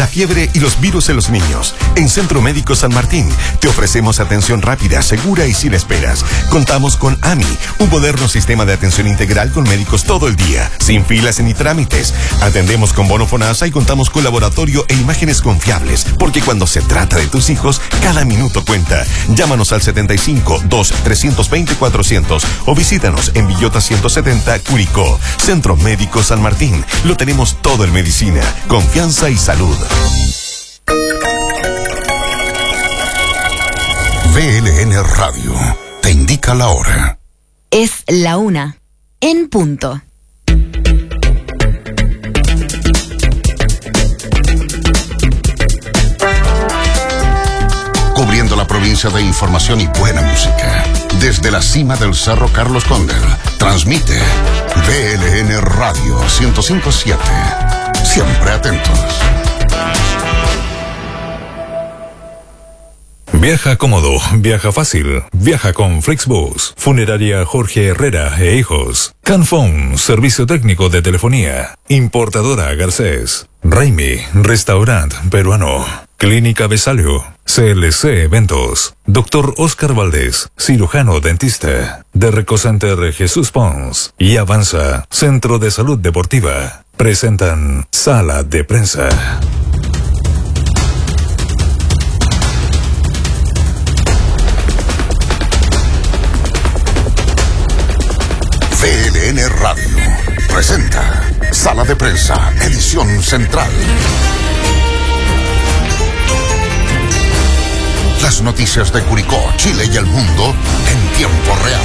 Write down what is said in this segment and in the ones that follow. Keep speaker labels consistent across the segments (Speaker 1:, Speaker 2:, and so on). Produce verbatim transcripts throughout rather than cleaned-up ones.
Speaker 1: fiebre y los virus en los niños. En Centro Médico San Martín te ofrecemos atención rápida, segura y sin esperas. Contamos con A M I, un moderno sistema de atención integral con médicos todo el día, sin filas ni trámites. Atendemos con bono FONASA y contamos con laboratorio e imágenes confiables, porque cuando se trata de tus hijos, cada minuto cuenta. Llámanos al setenta y cinco, dos, trescientos veinte, cuatrocientos o visítanos en Villota ciento setenta, Curicó. Centro Médico San Martín. Lo tenemos todo en medicina, confianza y salud.
Speaker 2: V L N Radio te indica la hora.
Speaker 3: Es la una, en punto.
Speaker 2: Cubriendo la provincia de información y buena música. Desde la cima del Cerro Carlos Condel, transmite V L N Radio ciento cinco punto siete. Siempre atentos.
Speaker 4: Viaja cómodo, viaja fácil, viaja con Flixbus, Funeraria Jorge Herrera e Hijos, Canfón, servicio técnico de telefonía, Importadora Garcés, Raimi, restaurante peruano, Clínica Besalio, C L C Eventos, Doctor Oscar Valdés, cirujano dentista, de Recocenter Jesús Pons y Avanza, Centro de Salud Deportiva, presentan Sala de Prensa.
Speaker 2: V L N Radio presenta Sala de Prensa, edición central. Las noticias de Curicó, Chile y el mundo en tiempo real.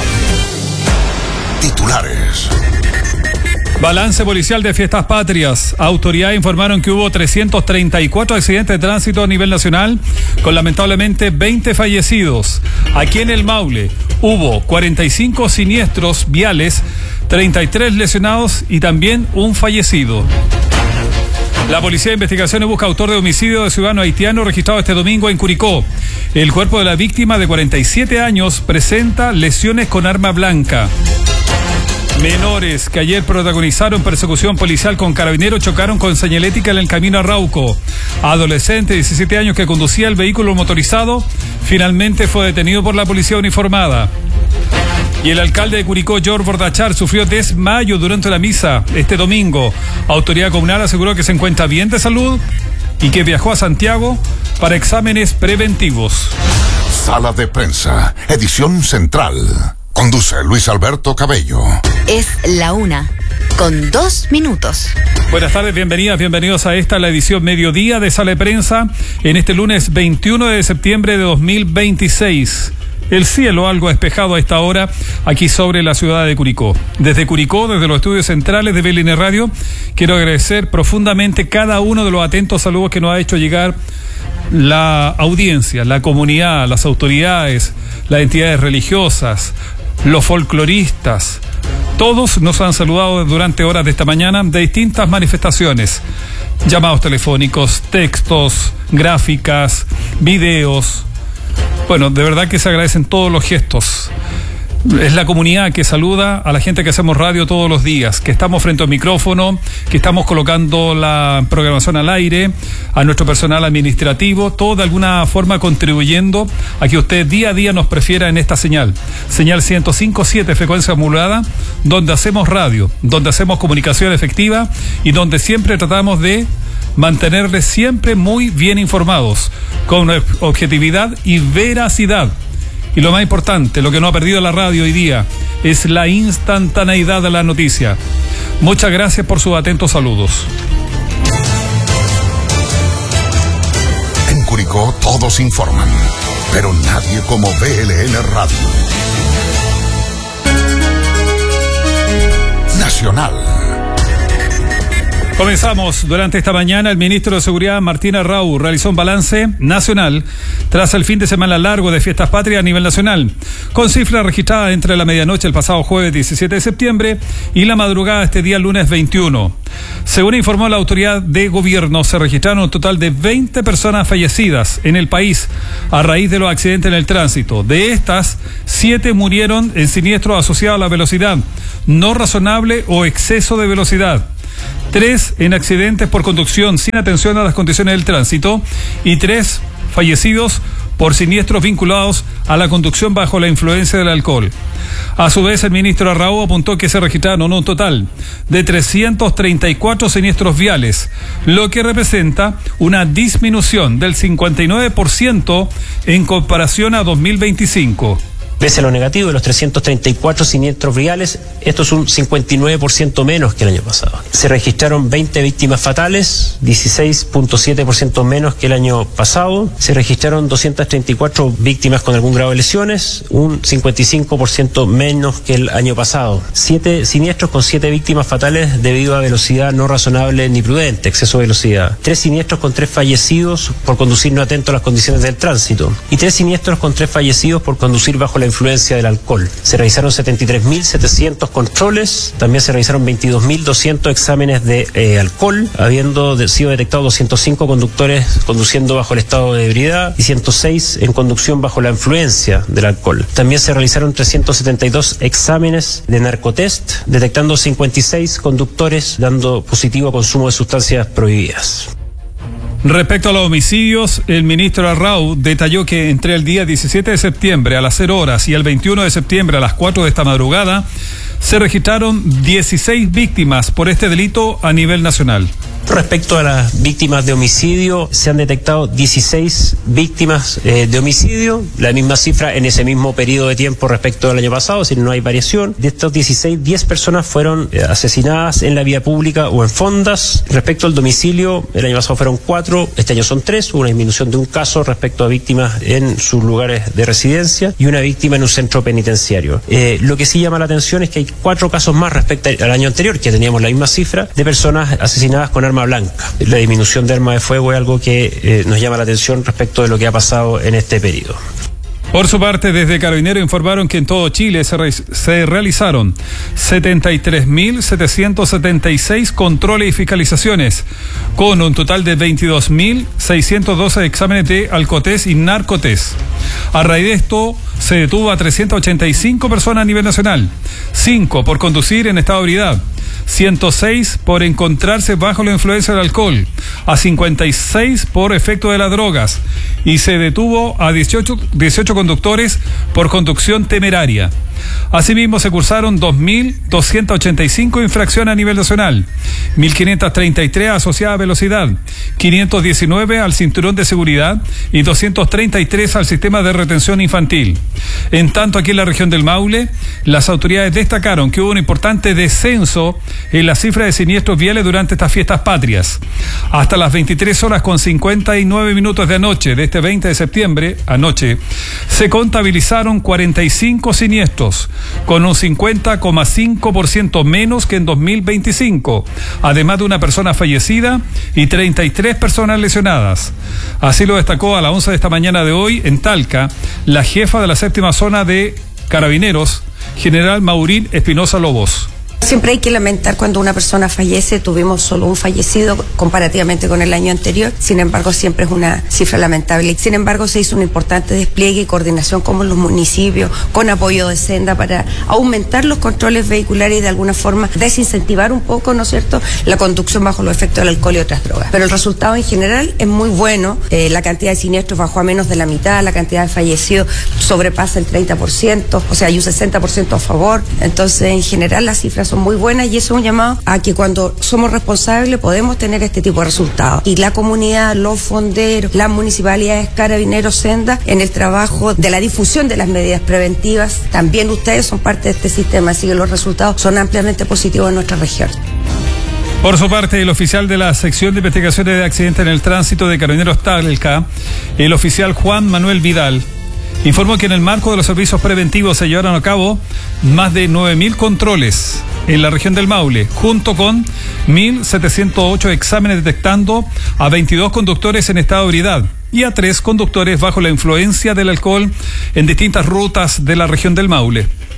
Speaker 2: Titulares.
Speaker 5: Balance policial de Fiestas Patrias. Autoridades informaron que hubo trescientos treinta y cuatro accidentes de tránsito a nivel nacional, con lamentablemente veinte fallecidos. Aquí en el Maule hubo cuarenta y cinco siniestros viales, treinta y tres lesionados y también un fallecido. La Policía de Investigaciones busca autor de homicidio de ciudadano haitiano registrado este domingo en Curicó. El cuerpo de la víctima, de cuarenta y siete años, presenta lesiones con arma blanca. Menores que ayer protagonizaron persecución policial con carabineros chocaron con señalética en el camino a Rauco. Adolescente de diecisiete años que conducía el vehículo motorizado finalmente fue detenido por la policía uniformada. Y el alcalde de Curicó, George Bordachar, sufrió desmayo durante la misa este domingo. Autoridad comunal aseguró que se encuentra bien de salud y que viajó a Santiago para exámenes preventivos.
Speaker 2: Sala de Prensa, edición central. Conduce Luis Alberto Cabello.
Speaker 3: Es la una, con dos minutos.
Speaker 5: Buenas tardes, bienvenidas, bienvenidos a esta, la edición mediodía de Sala de Prensa, en este lunes veintiuno de septiembre de dos mil veintiséis. El cielo algo despejado a esta hora aquí sobre la ciudad de Curicó. Desde Curicó, desde los estudios centrales de V L N Radio, quiero agradecer profundamente cada uno de los atentos saludos que nos ha hecho llegar la audiencia, la comunidad, las autoridades, las entidades religiosas, los folcloristas. Todos nos han saludado durante horas de esta mañana de distintas manifestaciones, llamados telefónicos, textos, gráficas, videos. Bueno, de verdad que se agradecen todos los gestos. Es la comunidad que saluda a la gente que hacemos radio todos los días, que estamos frente al micrófono, que estamos colocando la programación al aire, a nuestro personal administrativo, todo de alguna forma contribuyendo a que usted día a día nos prefiera en esta señal. Señal ciento cinco punto siete, frecuencia modulada, donde hacemos radio, donde hacemos comunicación efectiva y donde siempre tratamos de mantenerles siempre muy bien informados, con objetividad y veracidad. Y lo más importante, lo que no ha perdido la radio hoy día, es la instantaneidad de la noticia. Muchas gracias por sus atentos saludos.
Speaker 2: En Curicó todos informan, pero nadie como V L N Radio. Nacional.
Speaker 5: Comenzamos. Durante esta mañana, el ministro de Seguridad, Martín Arrau, realizó un balance nacional tras el fin de semana largo de Fiestas Patrias a nivel nacional, con cifras registradas entre la medianoche el pasado jueves diecisiete de septiembre y la madrugada este día lunes veintiuno. Según informó la autoridad de gobierno, se registraron un total de veinte personas fallecidas en el país a raíz de los accidentes en el tránsito. De estas, siete murieron en siniestros asociados a la velocidad no razonable o exceso de velocidad. tres en accidentes por conducción sin atención a las condiciones del tránsito y tres fallecidos por siniestros vinculados a la conducción bajo la influencia del alcohol. A su vez, el ministro Arrau apuntó que se registraron un total de trescientos treinta y cuatro siniestros viales, lo que representa una disminución del cincuenta y nueve por ciento en comparación a dos mil veinticinco.
Speaker 6: Pese a lo negativo de los trescientos treinta y cuatro siniestros viales, esto es un cincuenta y nueve por ciento menos que el año pasado. Se registraron veinte víctimas fatales, dieciséis punto siete por ciento menos que el año pasado. Se registraron doscientas treinta y cuatro víctimas con algún grado de lesiones, un cincuenta y cinco por ciento menos que el año pasado. Siete siniestros con siete víctimas fatales debido a velocidad no razonable ni prudente, exceso de velocidad. Tres siniestros con tres fallecidos por conducir no atento a las condiciones del tránsito. Y tres siniestros con tres fallecidos por conducir bajo la influencia del alcohol. Se realizaron setenta y tres mil setecientos controles, también se realizaron veintidós mil doscientos exámenes de eh, alcohol, habiendo de, sido detectados doscientos cinco conductores conduciendo bajo el estado de ebriedad y ciento seis en conducción bajo la influencia del alcohol. También se realizaron trescientos setenta y dos exámenes de narcotest, detectando cincuenta y seis conductores dando positivo a consumo de sustancias prohibidas.
Speaker 5: Respecto a los homicidios, el ministro Arrau detalló que entre el día diecisiete de septiembre a las cero horas y el veintiuno de septiembre a las cuatro de esta madrugada se registraron dieciséis víctimas por este delito a nivel nacional.
Speaker 6: Respecto a las víctimas de homicidio, se han detectado dieciséis víctimas eh, de homicidio, la misma cifra en ese mismo periodo de tiempo respecto al año pasado, es decir, no hay variación. De estos dieciséis, diez personas fueron eh, asesinadas en la vía pública o en fondas. Respecto al domicilio, el año pasado fueron cuatro, este año son tres, una disminución de un caso respecto a víctimas en sus lugares de residencia y una víctima en un centro penitenciario. Eh, lo que sí llama la atención es que hay cuatro casos más respecto al año anterior, que teníamos la misma cifra, de personas asesinadas con arma blanca. La disminución de arma de fuego es algo que eh, nos llama la atención respecto de lo que ha pasado en este periodo.
Speaker 5: Por su parte, desde Carabineros informaron que en todo Chile se, re se realizaron setenta y tres mil setecientos setenta y seis controles y fiscalizaciones, con un total de veintidós mil seiscientos doce exámenes de alcotés y narcotés. A raíz de esto, se detuvo a trescientas ochenta y cinco personas a nivel nacional, cinco por conducir en estado de ebriedad, ciento seis por encontrarse bajo la influencia del alcohol, a cincuenta y seis por efecto de las drogas, y se detuvo a dieciocho, dieciocho conductores por conducción temeraria. Asimismo, se cursaron dos mil doscientas ochenta y cinco infracciones a nivel nacional, mil quinientas treinta y tres asociadas a velocidad, quinientos diecinueve al cinturón de seguridad y doscientos treinta y tres al sistema de retención infantil. En tanto, aquí en la región del Maule, las autoridades destacaron que hubo un importante descenso en la cifra de siniestros viales durante estas fiestas patrias. Hasta las veintitrés horas con cincuenta y nueve minutos de anoche de este veinte de septiembre, anoche, se contabilizaron cuarenta y cinco siniestros, con un cincuenta coma cinco por ciento menos que en dos mil veinticinco, además de una persona fallecida y treinta y tres personas lesionadas. Así lo destacó a las once de esta mañana de hoy en Talca la jefa de la séptima zona de Carabineros, general Maurín Espinosa Lobos.
Speaker 7: Siempre hay que lamentar cuando una persona fallece. Tuvimos solo un fallecido comparativamente con el año anterior, sin embargo siempre es una cifra lamentable. Sin embargo, se hizo un importante despliegue y coordinación con los municipios, con apoyo de Senda para aumentar los controles vehiculares y de alguna forma desincentivar un poco, ¿no es cierto?, la conducción bajo los efectos del alcohol y otras drogas. Pero el resultado en general es muy bueno. Eh, la cantidad de siniestros bajó a menos de la mitad, la cantidad de fallecidos sobrepasa el treinta por ciento, o sea, hay un sesenta por ciento a favor. Entonces, en general, las cifras son muy buenas y eso es un llamado a que cuando somos responsables podemos tener este tipo de resultados. Y la comunidad, los fonderos, las municipalidades, Carabineros, Senda, en el trabajo de la difusión de las medidas preventivas, también ustedes son parte de este sistema, así que los resultados son ampliamente positivos en nuestra región.
Speaker 5: Por su parte, el oficial de la sección de investigaciones de accidentes en el tránsito de Carabineros Talca, el oficial Juan Manuel Vidal, informó que en el marco de los servicios preventivos se llevaron a cabo más de nueve mil controles en la región del Maule, junto con mil setecientos ocho exámenes detectando a veintidós conductores en estado de ebriedad y a tres conductores bajo la influencia del alcohol en distintas rutas de la región del Maule.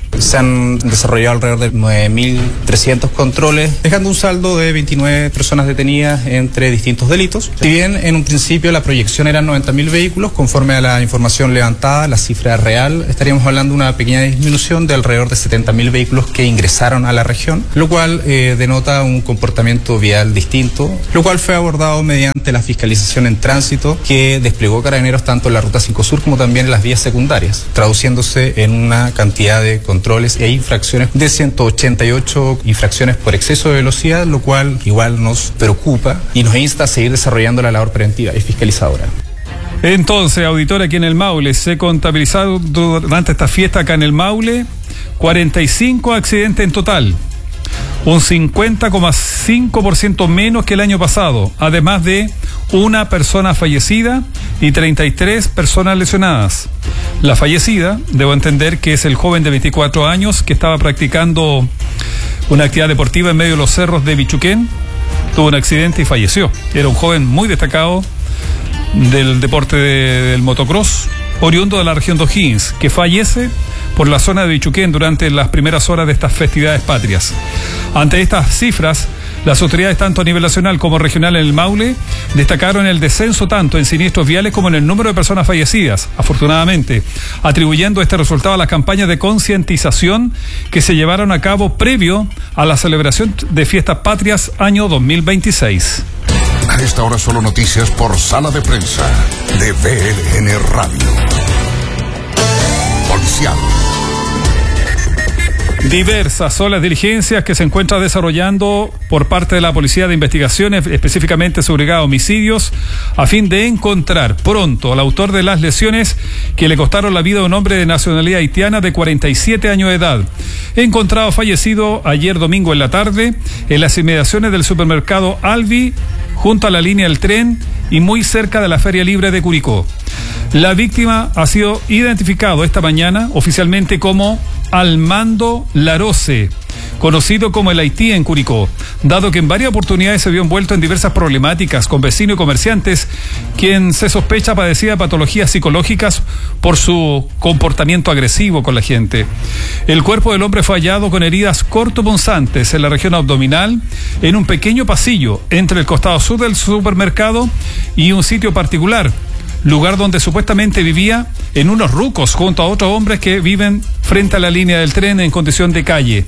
Speaker 8: Se han desarrollado alrededor de nueve mil trescientos controles, dejando un saldo de veintinueve personas detenidas entre distintos delitos. Si bien en un principio la proyección eran noventa mil vehículos, conforme a la información levantada, la cifra real, estaríamos hablando de una pequeña disminución de alrededor de setenta mil vehículos que ingresaron a la región, lo cual eh, denota un comportamiento vial distinto, lo cual fue abordado mediante la fiscalización en tránsito que desplegó Carabineros tanto en la Ruta cinco Sur como también en las vías secundarias, traduciéndose en una cantidad de controles e infracciones de ciento ochenta y ocho infracciones por exceso de velocidad, lo cual igual nos preocupa y nos insta a seguir desarrollando la labor preventiva y fiscalizadora.
Speaker 5: Entonces, auditor, aquí en el Maule, se contabilizaron durante esta fiesta acá en el Maule cuarenta y cinco accidentes en total, un cincuenta coma cinco por ciento menos que el año pasado, además de una persona fallecida y treinta y tres personas lesionadas. La fallecida, debo entender que es el joven de veinticuatro años que estaba practicando una actividad deportiva en medio de los cerros de Bichuquén, tuvo un accidente y falleció. Era un joven muy destacado del deporte de, del motocross, oriundo de la región de O'Higgins, que fallece por la zona de Bichuquén durante las primeras horas de estas festividades patrias. Ante estas cifras, las autoridades tanto a nivel nacional como regional en el Maule destacaron el descenso tanto en siniestros viales como en el número de personas fallecidas, afortunadamente, atribuyendo este resultado a las campañas de concientización que se llevaron a cabo previo a la celebración de fiestas patrias año dos mil veintiséis.
Speaker 2: A esta hora solo noticias por Sala de Prensa de V L N Radio. Policial.
Speaker 5: Diversas son las diligencias que se encuentran desarrollando por parte de la Policía de Investigaciones, específicamente su brigada de homicidios, a fin de encontrar pronto al autor de las lesiones que le costaron la vida a un hombre de nacionalidad haitiana de cuarenta y siete años de edad, encontrado fallecido ayer domingo en la tarde en las inmediaciones del supermercado Alvi, junto a la línea del tren y muy cerca de la Feria Libre de Curicó. La víctima ha sido identificado esta mañana oficialmente como Almando Larose, conocido como el Haití en Curicó, dado que en varias oportunidades se vio envuelto en diversas problemáticas con vecinos y comerciantes, quien se sospecha padecía patologías psicológicas por su comportamiento agresivo con la gente. El cuerpo del hombre fue hallado con heridas cortopunzantes en la región abdominal, en un pequeño pasillo entre el costado sur del supermercado y un sitio particular, lugar donde supuestamente vivía en unos rucos junto a otros hombres que viven frente a la línea del tren en condición de calle.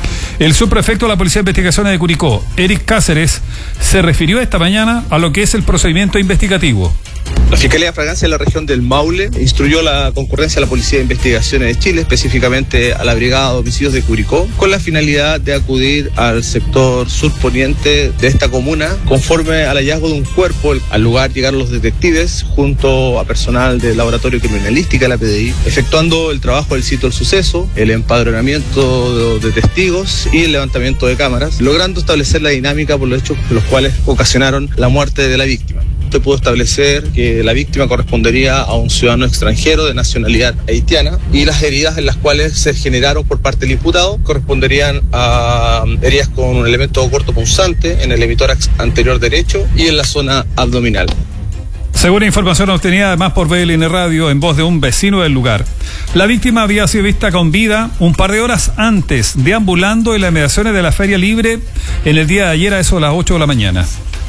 Speaker 5: El subprefecto de la Policía de Investigaciones de Curicó, Eric Cáceres, se refirió esta mañana a lo que es el procedimiento investigativo.
Speaker 9: La Fiscalía de Fragancia de la región del Maule instruyó la concurrencia a la Policía de Investigaciones de Chile, específicamente a la Brigada de Homicidios de Curicó, con la finalidad de acudir al sector surponiente de esta comuna, conforme al hallazgo de un cuerpo. Al lugar llegaron los detectives junto a personal del Laboratorio Criminalística de la P D I, efectuando el trabajo del sitio del suceso, el empadronamiento de testigos y el levantamiento de cámaras, logrando establecer la dinámica por los hechos los cuales ocasionaron la muerte de la víctima. Se pudo establecer que la víctima correspondería a un ciudadano extranjero de nacionalidad haitiana y las heridas en las cuales se generaron por parte del imputado corresponderían a heridas con un elemento cortopunzante en el hemitórax anterior derecho y en la zona abdominal.
Speaker 5: Según información obtenida además por V L N Radio en voz de un vecino del lugar, la víctima había sido vista con vida un par de horas antes, deambulando en las inmediaciones de la Feria Libre en el día de ayer a eso de las ocho de la mañana.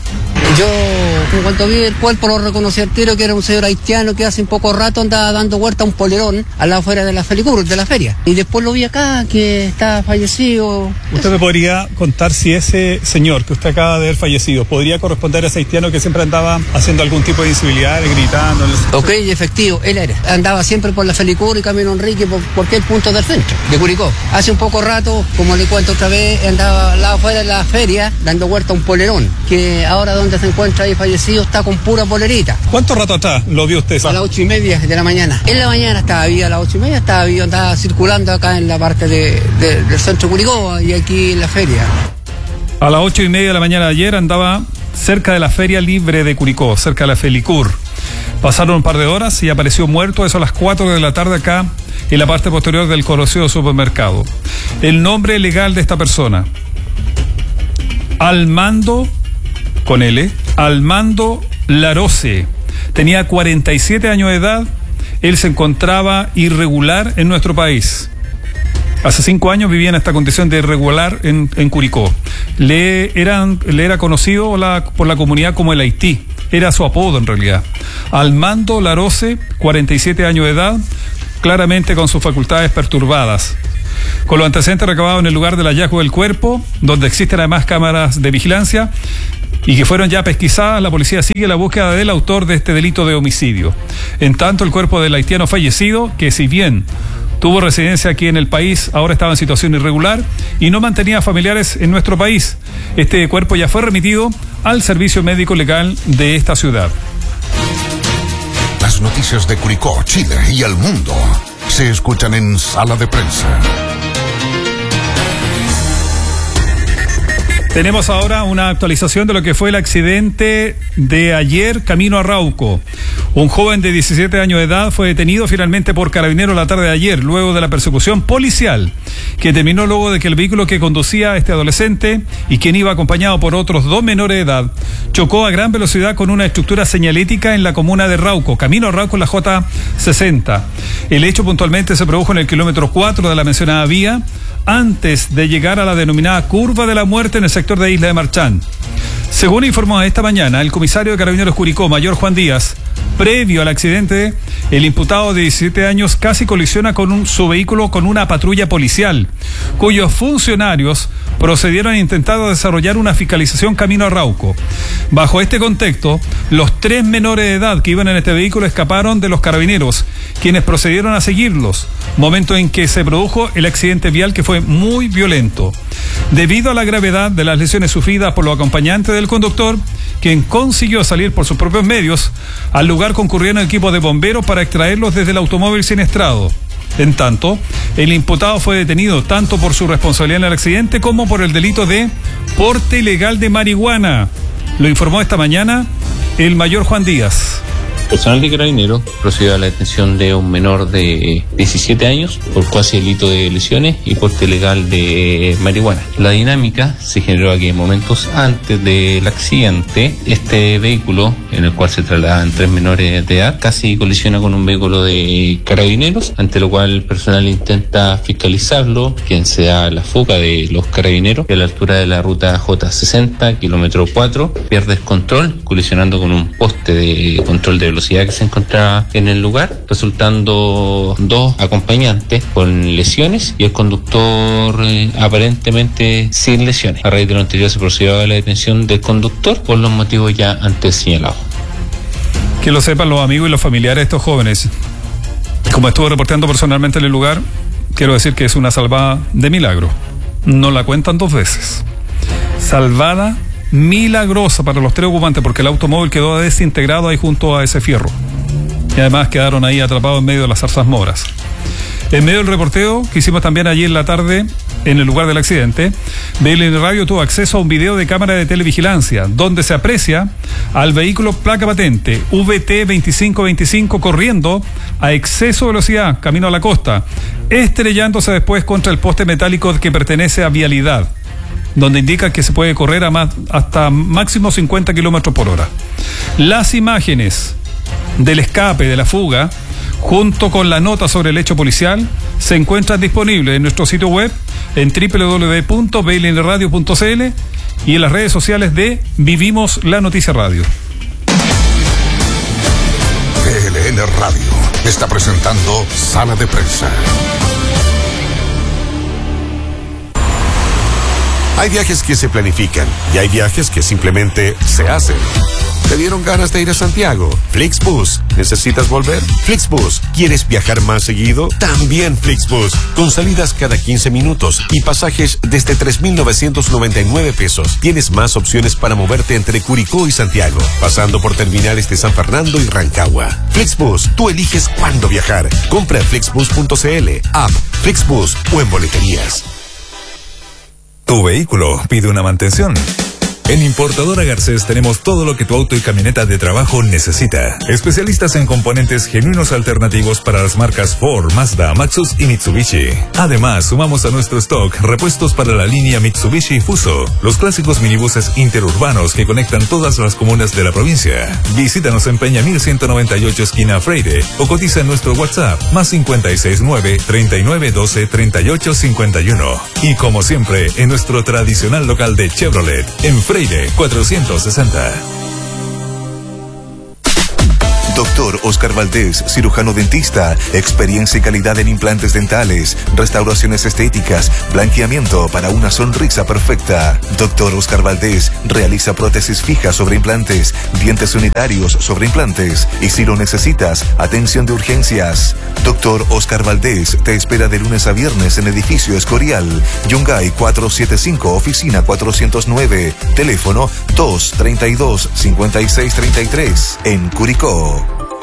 Speaker 10: Yo, en cuanto vi el cuerpo, lo reconocí al tiro que era un señor haitiano que hace un poco rato andaba dando vuelta a un polerón al lado fuera de la Felicur, de la feria. Y después lo vi acá, que estaba fallecido.
Speaker 5: ¿Usted me podría contar si ese señor que usted acaba de ver fallecido podría corresponder a ese haitiano que siempre andaba haciendo algún tipo de incivilidad, gritando?
Speaker 10: Ok, efectivo, él era. Andaba siempre por la Felicur y Camino Enrique, por cualquier punto del centro, de Curicó. Hace un poco rato, como le cuento otra vez, andaba al lado fuera de la feria dando vuelta a un polerón, que ahora donde se encuentra ahí fallecido está con pura polerita.
Speaker 5: ¿Cuánto rato atrás lo vio usted?
Speaker 10: A las ocho y media de la mañana. En la mañana estaba vivo, a las ocho y media estaba vivo, andaba circulando acá en la parte de, de, del centro Curicó y aquí en la feria.
Speaker 5: A las ocho y media de la mañana de ayer andaba cerca de la Feria Libre de Curicó, cerca de la Felicur. Pasaron un par de horas y apareció muerto eso a las cuatro de la tarde acá en la parte posterior del conocido supermercado. El nombre legal de esta persona: Almando, con L, Almando Larose. Tenía cuarenta y siete años de edad. Él se encontraba irregular en nuestro país. Hace cinco años vivía en esta condición de irregular en, en Curicó. Le, eran, le era conocido la, por la comunidad como el Haití. Era su apodo en realidad. Almando Larose, cuarenta y siete años de edad, claramente con sus facultades perturbadas. Con los antecedentes recabados en el lugar del hallazgo del cuerpo, donde existen además cámaras de vigilancia y que fueron ya pesquisadas, la policía sigue la búsqueda del autor de este delito de homicidio. En tanto, el cuerpo del haitiano fallecido, que si bien tuvo residencia aquí en el país, ahora estaba en situación irregular y no mantenía familiares en nuestro país. Este cuerpo ya fue remitido al servicio médico legal de esta ciudad.
Speaker 2: Las noticias de Curicó, Chile y el mundo se escuchan en Sala de Prensa.
Speaker 5: Tenemos ahora una actualización de lo que fue el accidente de ayer camino a Rauco. Un joven de diecisiete años de edad fue detenido finalmente por carabineros la tarde de ayer, luego de la persecución policial, que terminó luego de que el vehículo que conducía a este adolescente y quien iba acompañado por otros dos menores de edad chocó a gran velocidad con una estructura señalética en la comuna de Rauco, camino a Rauco en la J sesenta. El hecho puntualmente se produjo en el kilómetro cuatro de la mencionada vía, antes de llegar a la denominada curva de la muerte en el sector de Isla de Marchán. Según informó esta mañana el comisario de Carabineros Curicó, mayor Juan Díaz, previo al accidente, el imputado de diecisiete años casi colisiona con un, su vehículo con una patrulla policial, cuyos funcionarios procedieron a intentar desarrollar una fiscalización camino a Rauco. Bajo este contexto, los tres menores de edad que iban en este vehículo escaparon de los carabineros, quienes procedieron a seguirlos, momento en que se produjo el accidente vial que fue muy violento. Debido a la gravedad de las lesiones sufridas por los acompañantes del conductor, quien consiguió salir por sus propios medios, al lugar concurrieron equipos de bomberos para extraerlos desde el automóvil siniestrado. En tanto, el imputado fue detenido tanto por su responsabilidad en el accidente como por el delito de porte ilegal de marihuana. Lo informó esta mañana el mayor Juan Díaz.
Speaker 11: Personal de Carabineros procedió a la detención de un menor de diecisiete años por cuasi delito de lesiones y porte ilegal de marihuana. La dinámica se generó aquí momentos antes del accidente. Este vehículo, en el cual se trasladaban tres menores de edad, casi colisiona con un vehículo de Carabineros, ante lo cual el personal intenta fiscalizarlo, quien se da la fuga de los Carabineros a la altura de la ruta J sesenta, kilómetro cuatro, pierde el control, colisionando con un poste de control de velocidad que se encontraba en el lugar, resultando dos acompañantes con lesiones y el conductor eh, aparentemente sin lesiones. A raíz de lo anterior se procedió a la detención del conductor por los motivos ya antes señalados.
Speaker 5: Que lo sepan los amigos y los familiares de estos jóvenes. Como estuve reportando personalmente en el lugar, quiero decir que es una salvada de milagro. No la cuentan dos veces. Salvada milagrosa para los tres ocupantes, porque el automóvil quedó desintegrado ahí junto a ese fierro y además quedaron ahí atrapados en medio de las zarzas moras. En medio del reporteo que hicimos también ayer en la tarde en el lugar del accidente, B L N Radio tuvo acceso a un video de cámara de televigilancia donde se aprecia al vehículo placa patente V T veinticinco veinticinco corriendo a exceso de velocidad camino a la costa, estrellándose después contra el poste metálico que pertenece a Vialidad, donde indica que se puede correr a más, hasta máximo cincuenta kilómetros por hora. Las imágenes del escape, de la fuga, junto con la nota sobre el hecho policial, se encuentran disponibles en nuestro sitio web en doble u doble u doble u punto b l n radio punto c l y en las redes sociales de Vivimos la Noticia Radio.
Speaker 2: B L N Radio está presentando Sala de Prensa.
Speaker 1: Hay viajes que se planifican y hay viajes que simplemente se hacen. ¿Te dieron ganas de ir a Santiago? Flixbus. ¿Necesitas volver? Flixbus. ¿Quieres viajar más seguido? También Flixbus. Con salidas cada quince minutos y pasajes desde tres mil novecientos noventa y nueve pesos. Tienes más opciones para moverte entre Curicó y Santiago, pasando por terminales de San Fernando y Rancagua. Flixbus. Tú eliges cuándo viajar. Compra en flixbus punto c l, app, Flixbus o en boleterías.
Speaker 4: Tu vehículo pide una mantención. En Importadora Garcés tenemos todo lo que tu auto y camioneta de trabajo necesita. Especialistas en componentes genuinos alternativos para las marcas Ford, Mazda, Maxus y Mitsubishi. Además, sumamos a nuestro stock repuestos para la línea Mitsubishi Fuso, los clásicos minibuses interurbanos que conectan todas las comunas de la provincia. Visítanos en Peña mil ciento noventa y ocho esquina Freire o cotiza en nuestro WhatsApp más cincuenta y seis nueve, treinta y nueve doce, treinta y ocho cincuenta y uno. Y como siempre, en nuestro tradicional local de Chevrolet, en Freire cuatrocientos sesenta.
Speaker 12: Doctor Oscar Valdés, cirujano dentista, experiencia y calidad en implantes dentales, restauraciones estéticas, blanqueamiento para una sonrisa perfecta. Doctor Oscar Valdés realiza prótesis fijas sobre implantes, dientes unitarios sobre implantes y si lo necesitas, atención de urgencias. Doctor Oscar Valdés te espera de lunes a viernes en edificio Escorial, Yungay cuatrocientos setenta y cinco, oficina cuatrocientos nueve, teléfono dos treinta y dos, cincuenta y seis treinta y tres, en Curicó.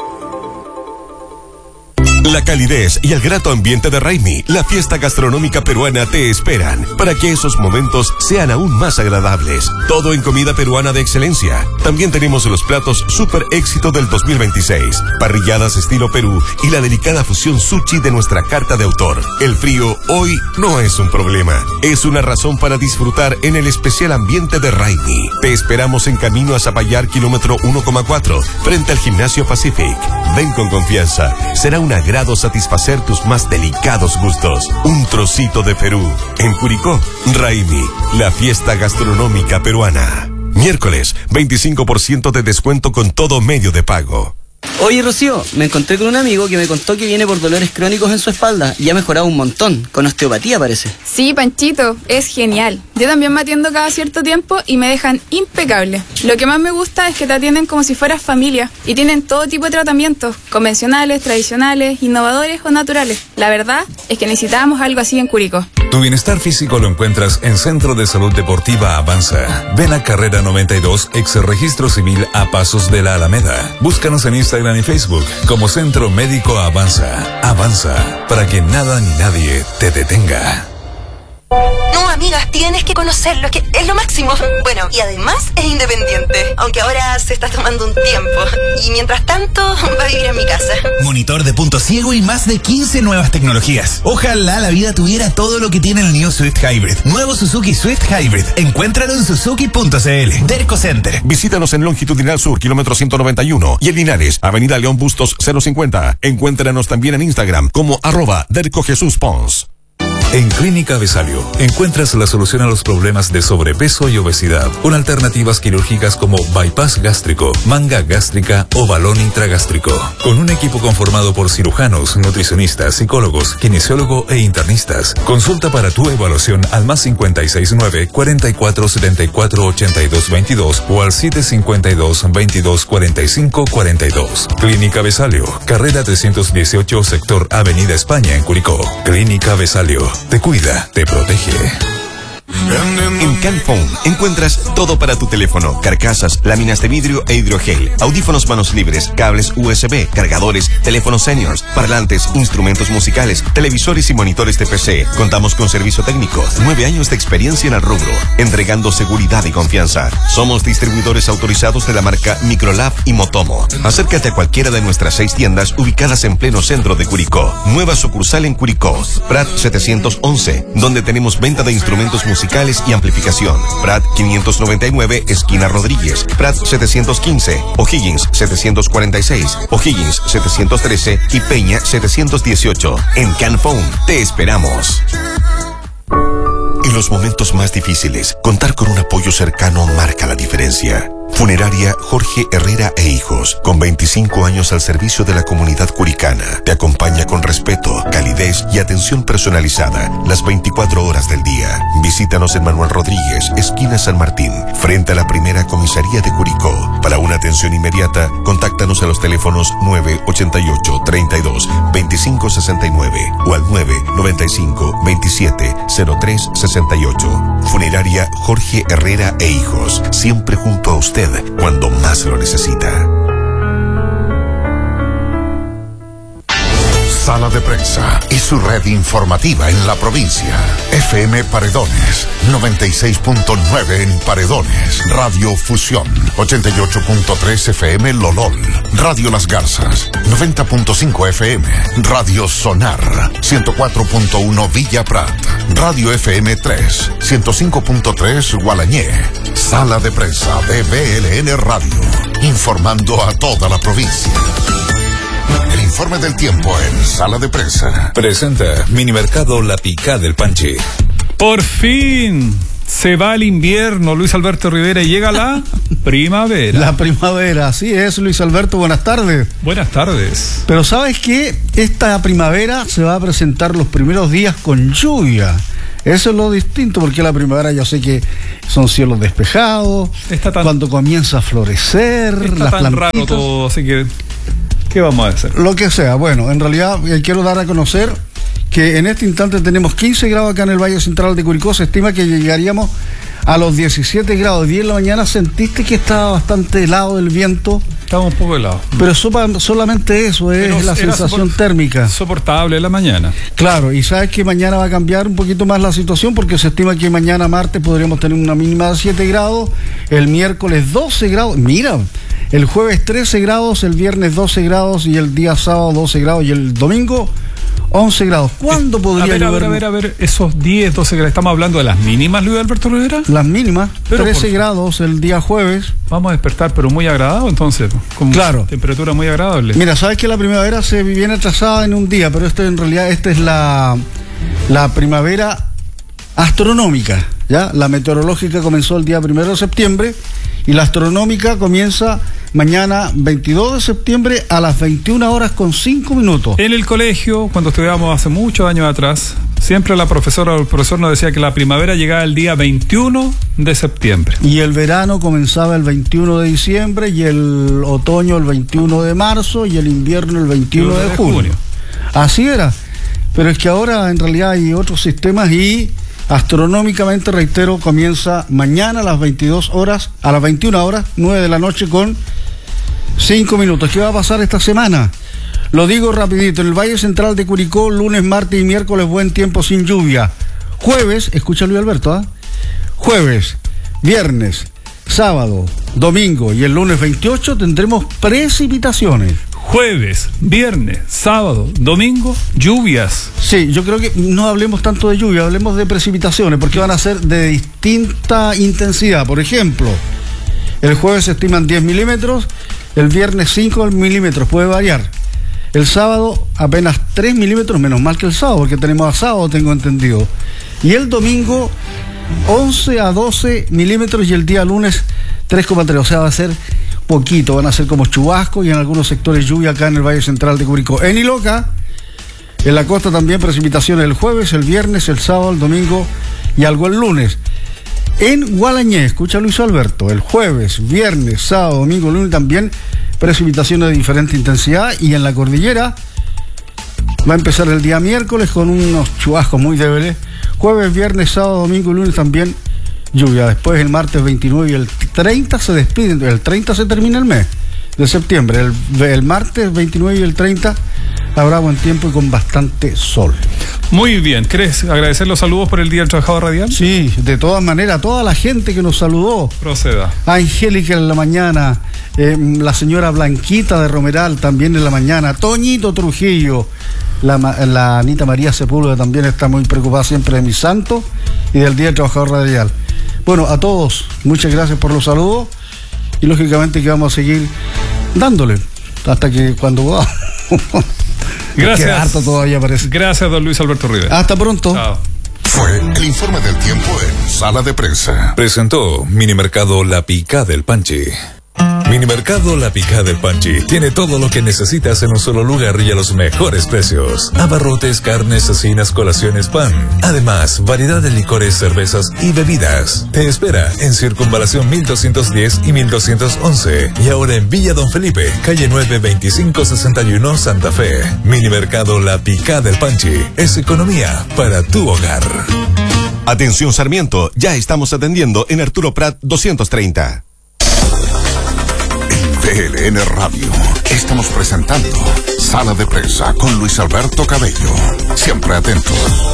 Speaker 1: La calidez y el grato ambiente de Raimi, la fiesta gastronómica peruana, te esperan para que esos momentos sean aún más agradables. Todo en comida peruana de excelencia. También tenemos los platos super éxito del dos mil veintiséis, parrilladas estilo Perú y la delicada fusión sushi de nuestra carta de autor. El frío hoy no es un problema, es una razón para disfrutar en el especial ambiente de Raimi. Te esperamos en camino a Zapallar, kilómetro uno coma cuatro, frente al Gimnasio Pacific. Ven con confianza, será una gran satisfacer tus más delicados gustos. Un trocito de Perú. En Curicó, Raimi, la fiesta gastronómica peruana. Miércoles, veinticinco por ciento de descuento con todo medio de pago.
Speaker 13: Oye, Rocío, me encontré con un amigo que me contó que viene por dolores crónicos en su espalda y ha mejorado un montón, con osteopatía parece.
Speaker 14: Sí, Panchito, es genial. Yo también me atiendo cada cierto tiempo y me dejan impecable. Lo que más me gusta es que te atienden como si fueras familia y tienen todo tipo de tratamientos, convencionales, tradicionales, innovadores o naturales. La verdad es que necesitábamos algo así en Curicó.
Speaker 4: Tu bienestar físico lo encuentras en Centro de Salud Deportiva Avanza. Ven a Carrera noventa y dos, ex registro civil a pasos de la Alameda. Búscanos en Instagram y Facebook como Centro Médico Avanza. Avanza, para que nada ni nadie te detenga.
Speaker 15: No, amiga, tienes que conocerlo, que es lo máximo. Bueno, y además es independiente, aunque ahora se está tomando un tiempo. Y mientras tanto, va a vivir en mi casa.
Speaker 16: Monitor de punto ciego y más de quince nuevas tecnologías. Ojalá la vida tuviera todo lo que tiene el New Swift Hybrid. Nuevo Suzuki Swift Hybrid. Encuéntralo en suzuki punto cl. Derco Center.
Speaker 1: Visítanos en Longitudinal Sur, kilómetro ciento noventa y uno. Y en Linares, Avenida León Bustos cero cincuenta. Encuéntranos también en Instagram como arroba Derco Jesús Pons.
Speaker 4: En Clínica Besalio encuentras la solución a los problemas de sobrepeso y obesidad con alternativas quirúrgicas como bypass gástrico, manga gástrica o balón intragástrico. Con un equipo conformado por cirujanos, nutricionistas, psicólogos, kinesiólogo e internistas. Consulta para tu evaluación al más cincuenta y seis nueve, cuarenta y cuatro setenta y cuatro ochenta y dos veintidós o al siete cincuenta y dos, veintidós cuarenta y cinco cuarenta y dos. Clínica Besalio, carrera trescientos dieciocho, sector Avenida España en Curicó. Clínica Besalio. Te cuida, te protege.
Speaker 1: En Canfone encuentras todo para tu teléfono: carcasas, láminas de vidrio e hidrogel, audífonos manos libres, cables U S B, cargadores, teléfonos seniors, parlantes, instrumentos musicales, televisores y monitores de P C. Contamos con servicio técnico, nueve años de experiencia en el rubro, entregando seguridad y confianza. Somos distribuidores autorizados de la marca Microlab y Motomo. Acércate a cualquiera de nuestras seis tiendas ubicadas en pleno centro de Curicó. Nueva sucursal en Curicó, Prat setecientos once, donde tenemos venta de instrumentos musicales musicales y amplificación. Prat quinientos noventa y nueve, esquina Rodríguez. Prat setecientos quince, O'Higgins setecientos cuarenta y seis, O'Higgins setecientos trece y Peña setecientos dieciocho. En Canfone te esperamos. En los momentos más difíciles, contar con un apoyo cercano marca la diferencia. Funeraria Jorge Herrera e Hijos, con veinticinco años al servicio de la comunidad curicana, te acompaña con respeto, calidez y atención personalizada las veinticuatro horas del día. Visítanos en Manuel Rodríguez, esquina San Martín, frente a la primera comisaría de Curicó. Para una atención inmediata, contáctanos a los teléfonos nueve ochenta y ocho, treinta y dos, veinticinco sesenta y nueve o al nueve noventa y cinco, veintisiete, cero tres sesenta y ocho. Funeraria Jorge Herrera e Hijos, siempre junto a usted cuando más lo necesita.
Speaker 2: Sala de Prensa y su red informativa en la provincia. F M Paredones, noventa y seis punto nueve en Paredones. Radio Fusión, ochenta y ocho punto tres F M Lolol. Radio Las Garzas, noventa punto cinco F M. Radio Sonar, ciento cuatro punto uno Villa Prat. Radio F M tres, ciento cinco punto tres Gualañé. Sala de Prensa de B L N Radio, informando a toda la provincia. El informe del tiempo en Sala de Prensa.
Speaker 4: Presenta Minimercado La Picá del Panchi.
Speaker 5: Por fin se va el invierno, Luis Alberto Rivera, y llega la primavera.
Speaker 17: La primavera, así es, Luis Alberto, buenas tardes.
Speaker 5: Buenas tardes.
Speaker 17: Pero ¿sabes qué? Esta primavera se va a presentar los primeros días con lluvia. Eso es lo distinto, porque la primavera ya sé que son cielos despejados,
Speaker 5: está tan,
Speaker 17: cuando comienza a florecer,
Speaker 5: está
Speaker 17: las
Speaker 5: tan
Speaker 17: plantitas.
Speaker 5: Raro todo, así que ¿qué vamos a hacer?
Speaker 17: Lo que sea. Bueno, en realidad eh, quiero dar a conocer que en este instante tenemos quince grados acá en el Valle Central de Curicó. Se estima que llegaríamos a los diecisiete grados. diez de la mañana sentiste que estaba bastante helado el viento.
Speaker 5: Estaba un poco helado.
Speaker 17: Pero sopa, solamente eso es Pero la sensación soport- térmica.
Speaker 5: Soportable en la mañana.
Speaker 17: Claro, y sabes que mañana va a cambiar un poquito más la situación, porque se estima que mañana martes podríamos tener una mínima de siete grados, el miércoles doce grados. Mira, el jueves trece grados, el viernes doce grados y el día sábado doce grados y el domingo once grados. ¿Cuándo podría
Speaker 5: a ver,
Speaker 17: llover?
Speaker 5: A ver, a ver, a ver, esos diez, doce grados. ¿Estamos hablando de las mínimas, Luis Alberto Rivera?
Speaker 17: Las mínimas, pero trece grados el día jueves.
Speaker 5: Vamos a despertar, pero muy agradable entonces, con
Speaker 17: claro.
Speaker 5: Temperatura muy agradable.
Speaker 17: Mira, sabes que la primavera se viene atrasada en un día, pero esto en realidad esta es la, la primavera astronómica, ¿ya? La meteorológica comenzó el día primero de septiembre y la astronómica comienza mañana veintidós de septiembre a las veintiuna horas con cinco minutos.
Speaker 5: En el colegio, cuando estudiábamos hace muchos años atrás, siempre la profesora o el profesor nos decía que la primavera llegaba el día veintiuno de septiembre.
Speaker 17: Y el verano comenzaba el veintiuno de diciembre, y el otoño el veintiuno de marzo, y el invierno el veintiuno de junio. Así era. Pero es que ahora en realidad hay otros sistemas y astronómicamente, reitero, comienza mañana a las veintidós horas, a las veintiuna horas, nueve de la noche con cinco minutos. ¿Qué va a pasar esta semana? Lo digo rapidito. En el Valle Central de Curicó, lunes, martes y miércoles, buen tiempo sin lluvia. Jueves, escucha Luis Alberto, ¿ah? ¿eh? Jueves, viernes, sábado, domingo y el lunes veintiocho tendremos precipitaciones.
Speaker 5: Jueves, viernes, sábado, domingo, lluvias.
Speaker 17: Sí, yo creo que no hablemos tanto de lluvia, hablemos de precipitaciones, porque van a ser de distinta intensidad. Por ejemplo, el jueves se estiman diez milímetros, el viernes cinco milímetros, puede variar. El sábado apenas tres milímetros, menos mal que el sábado, porque tenemos a sábado, tengo entendido. Y el domingo once a doce milímetros y el día lunes tres coma tres, o sea, va a ser poquito, van a ser como chubascos y en algunos sectores lluvia acá en el Valle Central de Curicó. En Iloca, en la costa también precipitaciones el jueves, el viernes, el sábado, el domingo y algo el lunes. En Gualañé, escucha Luis Alberto, el jueves, viernes, sábado, domingo, lunes también precipitaciones de diferente intensidad, y en la cordillera va a empezar el día miércoles con unos chubascos muy débiles. Jueves, viernes, sábado, domingo y lunes también lluvia. Después el martes veintinueve y el treinta se despiden. El treinta se termina el mes de septiembre. El, el martes veintinueve y el treinta habrá buen tiempo y con bastante sol.
Speaker 5: Muy bien. ¿Querés agradecer los saludos por el Día del Trabajador Radial?
Speaker 17: Sí, de todas maneras, a toda la gente que nos saludó.
Speaker 5: Proceda.
Speaker 17: A Angélica en la mañana, eh, la señora Blanquita de Romeral también en la mañana, Toñito Trujillo, la, la Anita María Sepúlveda también está muy preocupada siempre de mi santo y del Día del Trabajador Radial. Bueno, a todos, muchas gracias por los saludos y lógicamente que vamos a seguir dándole hasta que cuando va.
Speaker 5: Gracias.
Speaker 17: Harto todavía parece.
Speaker 5: Gracias, don Luis Alberto Rivera.
Speaker 17: Hasta pronto.
Speaker 5: Chao.
Speaker 2: Fue el informe del tiempo en Sala de Prensa.
Speaker 4: Presentó Minimercado La Picá del Panchi. Minimercado La Picá del Panchi tiene todo lo que necesitas en un solo lugar y a los mejores precios. Abarrotes, carnes, cecinas, colaciones, pan. Además, variedad de licores, cervezas y bebidas. Te espera en Circunvalación mil doscientos diez y mil doscientos once. Y ahora en Villa Don Felipe, calle nueve veinticinco sesenta y uno, Santa Fe. Minimercado La Picá del Panchi es economía para tu hogar.
Speaker 1: Atención Sarmiento, ya estamos atendiendo en Arturo Prat doscientos treinta.
Speaker 2: V L N Radio. Estamos presentando Sala de Prensa con Luis Alberto Cabello. Siempre atento.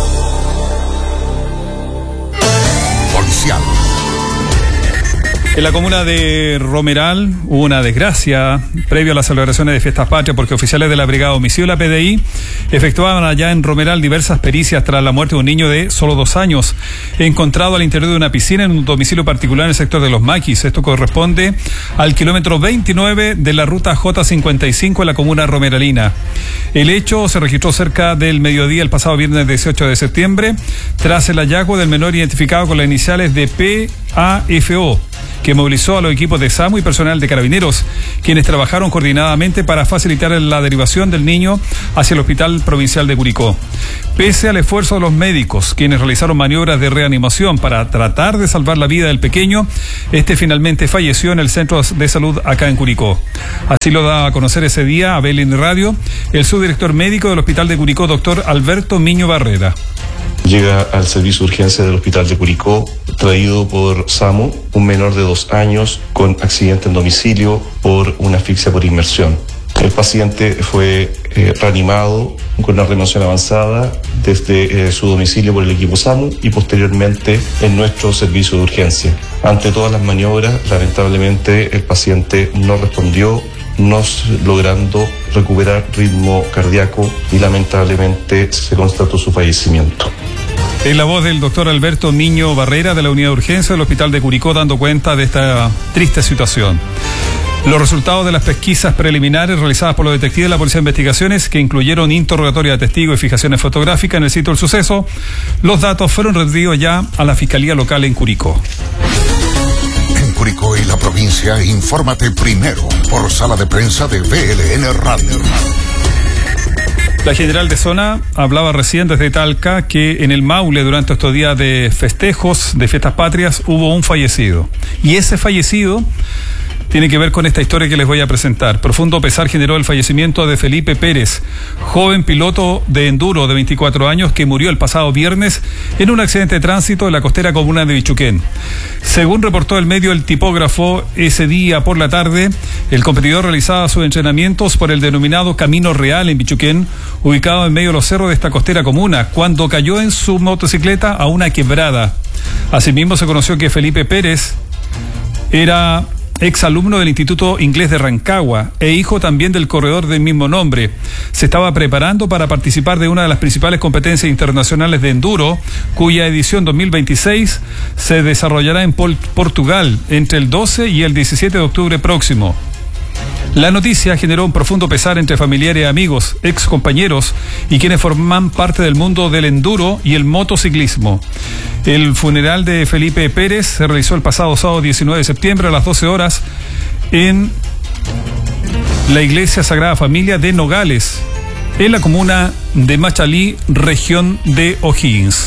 Speaker 2: Policial.
Speaker 5: En la comuna de Romeral hubo una desgracia previo a las celebraciones de Fiestas Patrias porque oficiales de la Brigada de Homicidio de la P D I efectuaban allá en Romeral diversas pericias tras la muerte de un niño de solo dos años encontrado al interior de una piscina en un domicilio particular en el sector de Los Maquis. Esto corresponde al kilómetro veintinueve de la ruta J cincuenta y cinco en la comuna romeralina. El hecho se registró cerca del mediodía el pasado viernes dieciocho de septiembre tras el hallazgo del menor identificado con las iniciales de P A F O, que movilizó a los equipos de SAMU y personal de Carabineros, quienes trabajaron coordinadamente para facilitar la derivación del niño hacia el Hospital Provincial de Curicó. Pese al esfuerzo de los médicos, quienes realizaron maniobras de reanimación para tratar de salvar la vida del pequeño, este finalmente falleció en el centro de salud acá en Curicó. Así lo da a conocer ese día a V L N Radio el subdirector médico del Hospital de Curicó, doctor Alberto Miño Barrera.
Speaker 18: Llega al servicio de urgencia del Hospital de Curicó, traído por SAMU, un menor de dos años con accidente en domicilio por una asfixia por inmersión. El paciente fue eh, reanimado con una reanimación avanzada desde eh, su domicilio por el equipo SAMU y posteriormente en nuestro servicio de urgencia. Ante todas las maniobras, lamentablemente el paciente no respondió, no logrando recuperar ritmo cardíaco y lamentablemente se constató su fallecimiento.
Speaker 5: En la voz del doctor Alberto Miño Barrera de la Unidad de Urgencia del Hospital de Curicó dando cuenta de esta triste situación. Los resultados de las pesquisas preliminares realizadas por los detectives de la Policía de Investigaciones, que incluyeron interrogatorio de testigos y fijaciones fotográficas en el sitio del suceso, los datos fueron remitidos ya a la Fiscalía Local en Curicó.
Speaker 2: En Curicó y la provincia, infórmate primero por Sala de Prensa de V L N Radio.
Speaker 5: La general de zona hablaba recién desde Talca que en el Maule durante estos días de festejos, de fiestas patrias, hubo un fallecido. Y ese fallecido tiene que ver con esta historia que les voy a presentar. Profundo pesar generó el fallecimiento de Felipe Pérez, joven piloto de enduro de veinticuatro años que murió el pasado viernes en un accidente de tránsito en la costera comuna de Bichuquén. Según reportó el medio El Tipógrafo, ese día por la tarde, el competidor realizaba sus entrenamientos por el denominado Camino Real en Bichuquén, ubicado en medio de los cerros de esta costera comuna, cuando cayó en su motocicleta a una quebrada. Asimismo, se conoció que Felipe Pérez era exalumno del Instituto Inglés de Rancagua e hijo también del corredor del mismo nombre. Se estaba preparando para participar de una de las principales competencias internacionales de enduro, cuya edición dos mil veintiséis se desarrollará en Pol- Portugal entre el doce y el diecisiete de octubre próximo. La noticia generó un profundo pesar entre familiares, amigos, ex compañeros y quienes forman parte del mundo del enduro y el motociclismo. El funeral de Felipe Pérez se realizó el pasado sábado diecinueve de septiembre a las doce horas en la Iglesia Sagrada Familia de Nogales, en la comuna de Machalí, región de O'Higgins.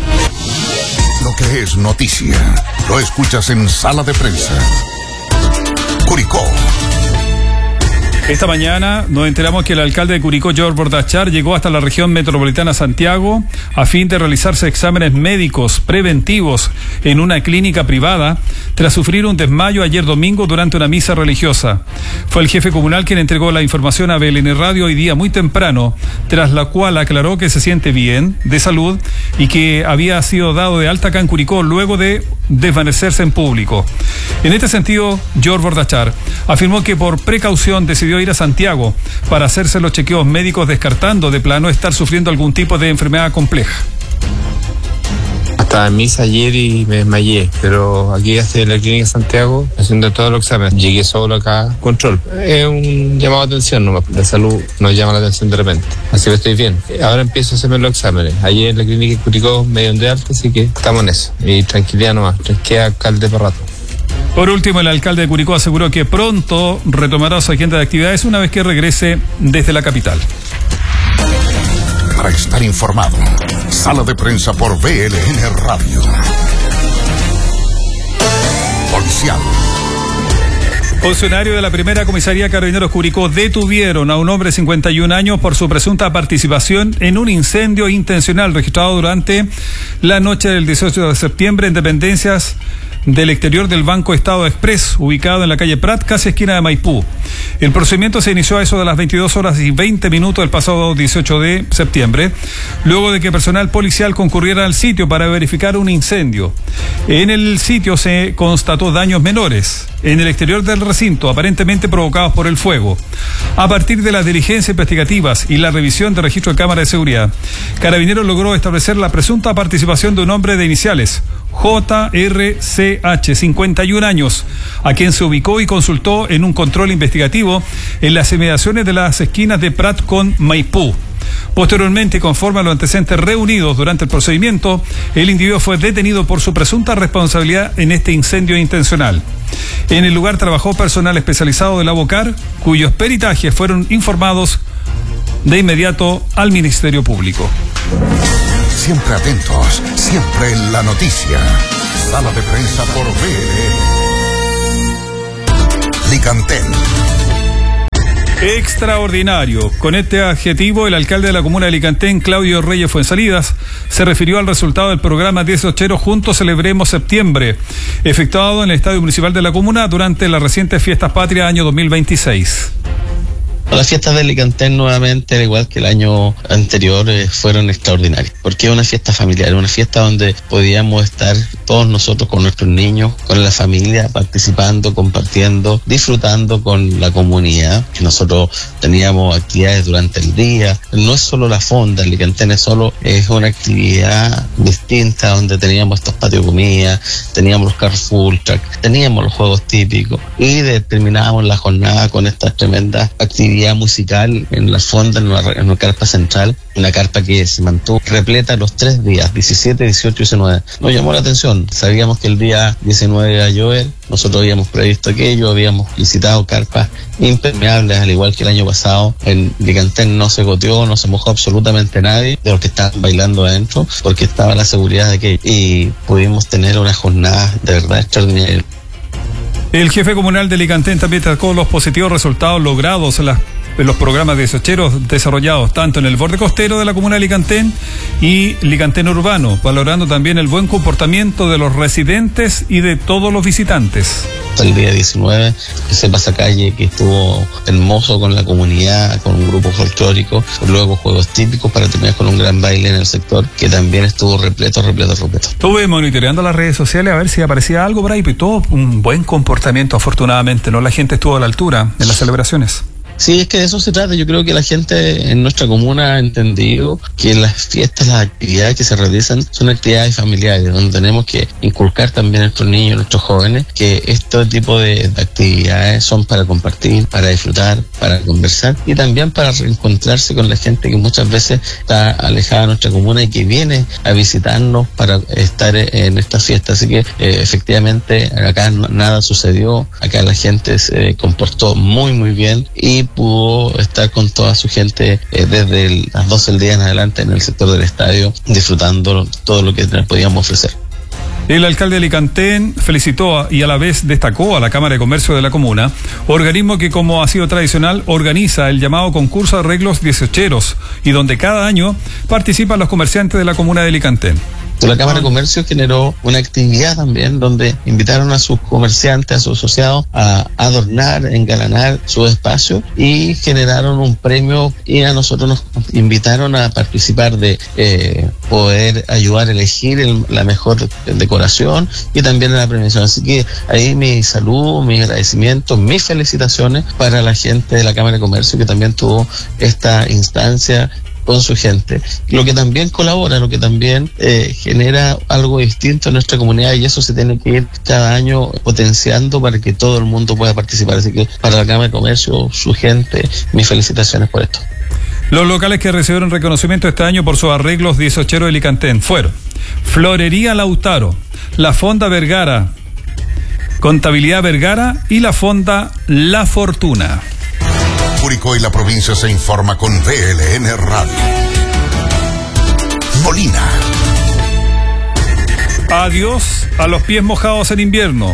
Speaker 2: Lo que es noticia, lo escuchas en Sala de Prensa. Curicó.
Speaker 5: Esta mañana nos enteramos que el alcalde de Curicó, George Bordachar, llegó hasta la región metropolitana Santiago a fin de realizarse exámenes médicos preventivos en una clínica privada tras sufrir un desmayo ayer domingo durante una misa religiosa. Fue el jefe comunal quien entregó la información a V L N Radio hoy día muy temprano, tras la cual aclaró que se siente bien, de salud, y que había sido dado de alta acá en Curicó luego de desvanecerse en público. En este sentido, George Bordachar afirmó que por precaución decidió ir a Santiago para hacerse los chequeos médicos, descartando de plano estar sufriendo algún tipo de enfermedad compleja.
Speaker 19: Estaba en misa ayer y me desmayé, pero aquí estoy en la clínica de Santiago haciendo todos los exámenes. Llegué solo acá, control. Es un llamado de atención nomás, la salud nos llama la atención de repente. Así que estoy bien. Ahora empiezo a hacerme los exámenes. Ayer en la clínica de Curicó me dieron de alta, así que estamos en eso. Y tranquilidad nomás, tranquilidad, alcalde para rato.
Speaker 5: Por último, el alcalde de Curicó aseguró que pronto retomará su agenda de actividades una vez que regrese desde la capital.
Speaker 2: Para estar informado, Sala de Prensa por V L N Radio. Policial.
Speaker 5: Funcionarios de la primera comisaría Carabineros Curicó detuvieron a un hombre de cincuenta y un años por su presunta participación en un incendio intencional registrado durante la noche del dieciocho de septiembre en dependencias del exterior del Banco Estado Express, ubicado en la calle Prat, casi esquina de Maipú. El procedimiento se inició a eso de las veintidós horas y veinte minutos del pasado dieciocho de septiembre, luego de que personal policial concurriera al sitio para verificar un incendio. En el sitio se constató daños menores en el exterior del recinto, aparentemente provocados por el fuego. A partir de las diligencias investigativas y la revisión de registro de cámara de seguridad, Carabineros logró establecer la presunta participación de un hombre de iniciales, J R C H, cincuenta y un años, a quien se ubicó y consultó en un control investigativo en las inmediaciones de las esquinas de Prat con Maipú. Posteriormente, conforme a los antecedentes reunidos durante el procedimiento, el individuo fue detenido por su presunta responsabilidad en este incendio intencional. En el lugar trabajó personal especializado de la Bocar, cuyos peritajes fueron informados de inmediato al Ministerio Público.
Speaker 2: Siempre atentos, siempre en la noticia. Sala de prensa por V L. Licantel.
Speaker 5: Extraordinario. Con este adjetivo, el alcalde de la comuna de Licantén, Claudio Reyes Fuenzalidas, se refirió al resultado del programa dieciochero Juntos Celebremos Septiembre, efectuado en el Estadio Municipal de la comuna durante las recientes Fiestas Patrias año dos mil veintiséis.
Speaker 20: Las fiestas de Licantén nuevamente, al igual que el año anterior, eh, fueron extraordinarias, porque es una fiesta familiar, una fiesta donde podíamos estar todos nosotros con nuestros niños, con la familia, participando, compartiendo, disfrutando con la comunidad. Nosotros teníamos actividades durante el día, no es solo la fonda, Licantén es solo, es una actividad distinta donde teníamos estos patios de comida, teníamos los Carrefour Truck, teníamos los juegos típicos y terminábamos la jornada con estas tremendas actividades musical en la fonda, en una, en una carpa central, una carpa que se mantuvo repleta los tres días, diecisiete, dieciocho y diecinueve. Nos llamó la atención, sabíamos que el día diecinueve iba a llover, nosotros habíamos previsto aquello, habíamos licitado carpas impermeables, al igual que el año pasado. En Licantén no se goteó, no se mojó absolutamente nadie de los que estaban bailando adentro, porque estaba la seguridad de aquello, y pudimos tener una jornada de verdad extraordinaria.
Speaker 5: El jefe comunal de Licantén también destacó los positivos resultados logrados en, la, en los programas dieciocheros desarrollados tanto en el borde costero de la comuna de Licantén y Licantén urbano, valorando también el buen comportamiento de los residentes y de todos los visitantes.
Speaker 20: El día diecinueve, ese pasacalle que estuvo hermoso con la comunidad, con un grupo folclórico, luego juegos típicos para terminar con un gran baile en el sector que también estuvo repleto, repleto, repleto.
Speaker 5: Estuve monitoreando las redes sociales a ver si aparecía algo por ahí, pero todo un buen comportamiento, afortunadamente, ¿no? La gente estuvo a la altura en las celebraciones.
Speaker 20: Sí, es que de eso se trata. Yo creo que la gente en nuestra comuna ha entendido que las fiestas, las actividades que se realizan son actividades familiares, donde tenemos que inculcar también a nuestros niños, a nuestros jóvenes, que este tipo de actividades son para compartir, para disfrutar, para conversar y también para reencontrarse con la gente que muchas veces está alejada de nuestra comuna y que viene a visitarnos para estar en esta fiesta. Así que eh, efectivamente acá nada sucedió, acá la gente se comportó muy muy bien y pudo estar con toda su gente eh, desde el, las doce del día en adelante en el sector del estadio, disfrutando todo lo que podíamos ofrecer.
Speaker 5: El alcalde de Licantén felicitó y a la vez destacó a la Cámara de Comercio de la comuna, organismo que, como ha sido tradicional, organiza el llamado concurso de arreglos dieciocheros y donde cada año participan los comerciantes de la comuna de Licantén.
Speaker 20: La Cámara de Comercio generó una actividad también donde invitaron a sus comerciantes, a sus asociados a adornar, engalanar su espacio y generaron un premio y a nosotros nos invitaron a participar de eh, poder ayudar a elegir el, la mejor decoración y también en la premiación. Así que ahí mi salud, mi agradecimiento, mis felicitaciones para la gente de la Cámara de Comercio que también tuvo esta instancia con su gente, lo que también colabora, lo que también eh, genera algo distinto en nuestra comunidad y eso se tiene que ir cada año potenciando para que todo el mundo pueda participar. Así que para la Cámara de Comercio, su gente, mis felicitaciones por esto.
Speaker 5: Los locales que recibieron reconocimiento este año por sus arreglos dieciocheros de Licantén fueron Florería Lautaro, la Fonda Vergara, Contabilidad Vergara y la Fonda La Fortuna.
Speaker 2: Curicó y la provincia se informa con V L N Radio. Molina.
Speaker 5: Adiós a los pies mojados en invierno.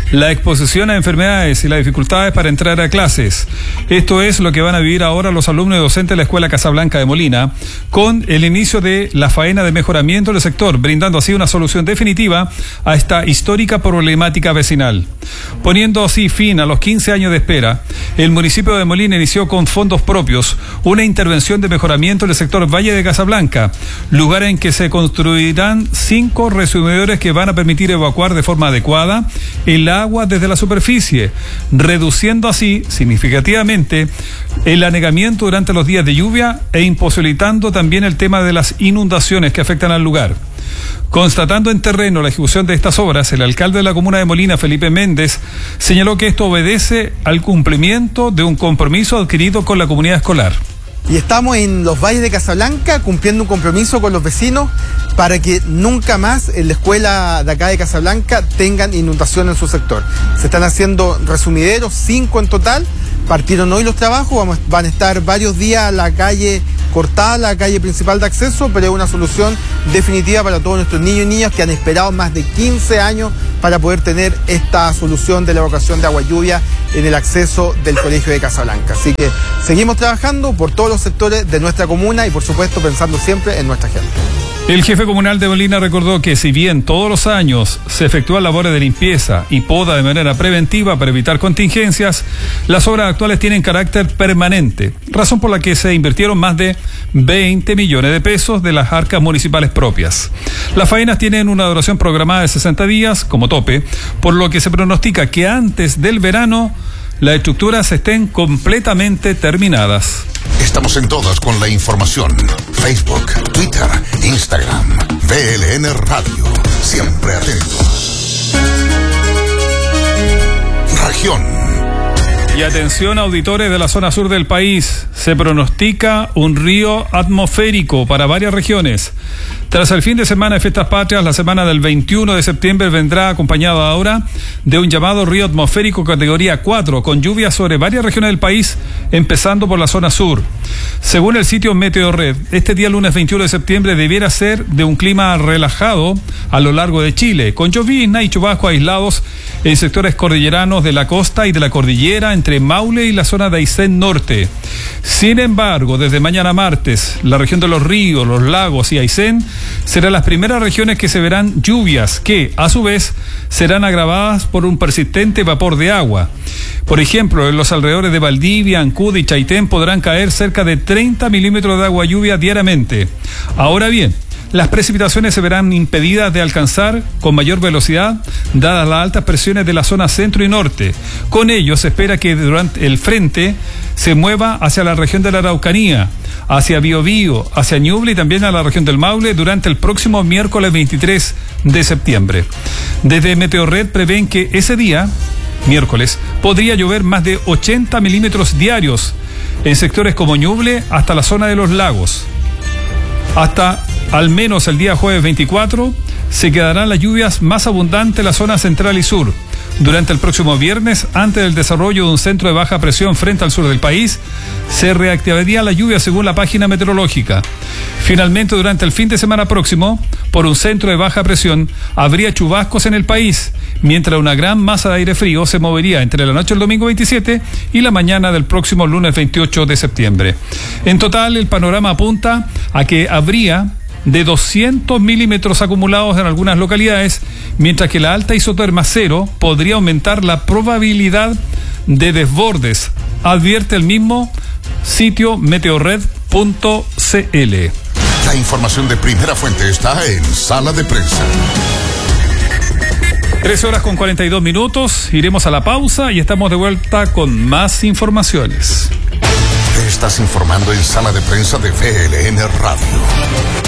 Speaker 5: la exposición a enfermedades y las dificultades para entrar a clases. Esto es lo que van a vivir ahora los alumnos y docentes de la Escuela Casablanca de Molina, con el inicio de la faena de mejoramiento del sector, brindando así una solución definitiva a esta histórica problemática vecinal. Poniendo así fin a los quince años de espera, el municipio de Molina inició con fondos propios una intervención de mejoramiento del sector Valle de Casablanca, lugar en que se construirán cinco resumidores que van a permitir evacuar de forma adecuada el agua desde la superficie, reduciendo así significativamente el anegamiento durante los días de lluvia e imposibilitando también el tema de las inundaciones que afectan al lugar. Constatando en terreno la ejecución de estas obras, el alcalde de la comuna de Molina, Felipe Méndez, señaló que esto obedece al cumplimiento de un compromiso adquirido con la comunidad escolar.
Speaker 21: Y estamos en los Valles de Casablanca cumpliendo un compromiso con los vecinos para que nunca más en la escuela de acá de Casablanca tengan inundación en su sector. Se están haciendo resumideros, cinco en total. Partieron hoy los trabajos, vamos, van a estar varios días la calle cortada, la calle principal de acceso, pero es una solución definitiva para todos nuestros niños y niñas que han esperado más de quince años para poder tener esta solución de la evacuación de agua lluvia en el acceso del colegio de Casablanca. Así que seguimos trabajando por todos los sectores de nuestra comuna y por supuesto pensando siempre en nuestra gente.
Speaker 5: El jefe comunal de Molina recordó que si bien todos los años se efectúan labores de limpieza y poda de manera preventiva para evitar contingencias, las obras actuales tienen carácter permanente, razón por la que se invirtieron más de veinte millones de pesos de las arcas municipales propias. Las faenas tienen una duración programada de sesenta días como tope, por lo que se pronostica que antes del verano las estructuras estén completamente terminadas.
Speaker 2: Estamos en todas con la información. Facebook, Twitter, Instagram, V L N Radio. Siempre atentos. Región.
Speaker 5: Y atención, auditores de la zona sur del país, se pronostica un río atmosférico para varias regiones. Tras el fin de semana de Fiestas Patrias, la semana del veintiuno de septiembre vendrá acompañada ahora de un llamado río atmosférico categoría cuatro, con lluvias sobre varias regiones del país, empezando por la zona sur. Según el sitio Meteorred, este día lunes veintiuno de septiembre debiera ser de un clima relajado a lo largo de Chile, con llovizna y chubascos aislados en sectores cordilleranos de la costa y de la cordillera entre Maule y la zona de Aysén Norte. Sin embargo, desde mañana martes, la región de los ríos, los lagos y Aysén serán las primeras regiones que se verán lluvias que, a su vez, serán agravadas por un persistente vapor de agua. Por ejemplo, en los alrededores de Valdivia, Ancud y Chaitén podrán caer cerca de treinta milímetros de agua lluvia diariamente. Ahora bien, las precipitaciones se verán impedidas de alcanzar con mayor velocidad, dadas las altas presiones de la zona centro y norte. Con ello, se espera que durante el frente se mueva hacia la región de la Araucanía, hacia Biobío, hacia Ñuble y también a la región del Maule durante el próximo miércoles veintitrés de septiembre. Desde Meteorred prevén que ese día, miércoles, podría llover más de ochenta milímetros diarios en sectores como Ñuble hasta la zona de los lagos. Hasta al menos el día jueves veinticuatro se quedarán las lluvias más abundantes en la zona central y sur. Durante el próximo viernes, antes del desarrollo de un centro de baja presión frente al sur del país, se reactivaría la lluvia según la página meteorológica. Finalmente, durante el fin de semana próximo, por un centro de baja presión, habría chubascos en el país, mientras una gran masa de aire frío se movería entre la noche del domingo veintisiete y la mañana del próximo lunes veintiocho de septiembre. En total, el panorama apunta a que habría de doscientos milímetros acumulados en algunas localidades, mientras que la alta isoterma cero podría aumentar la probabilidad de desbordes, advierte el mismo sitio meteorred punto c l.
Speaker 2: La información de primera fuente está en Sala de Prensa.
Speaker 5: Tres horas con cuarenta y dos minutos, iremos a la pausa y estamos de vuelta con más informaciones.
Speaker 2: Te estás informando en Sala de Prensa de V L N Radio.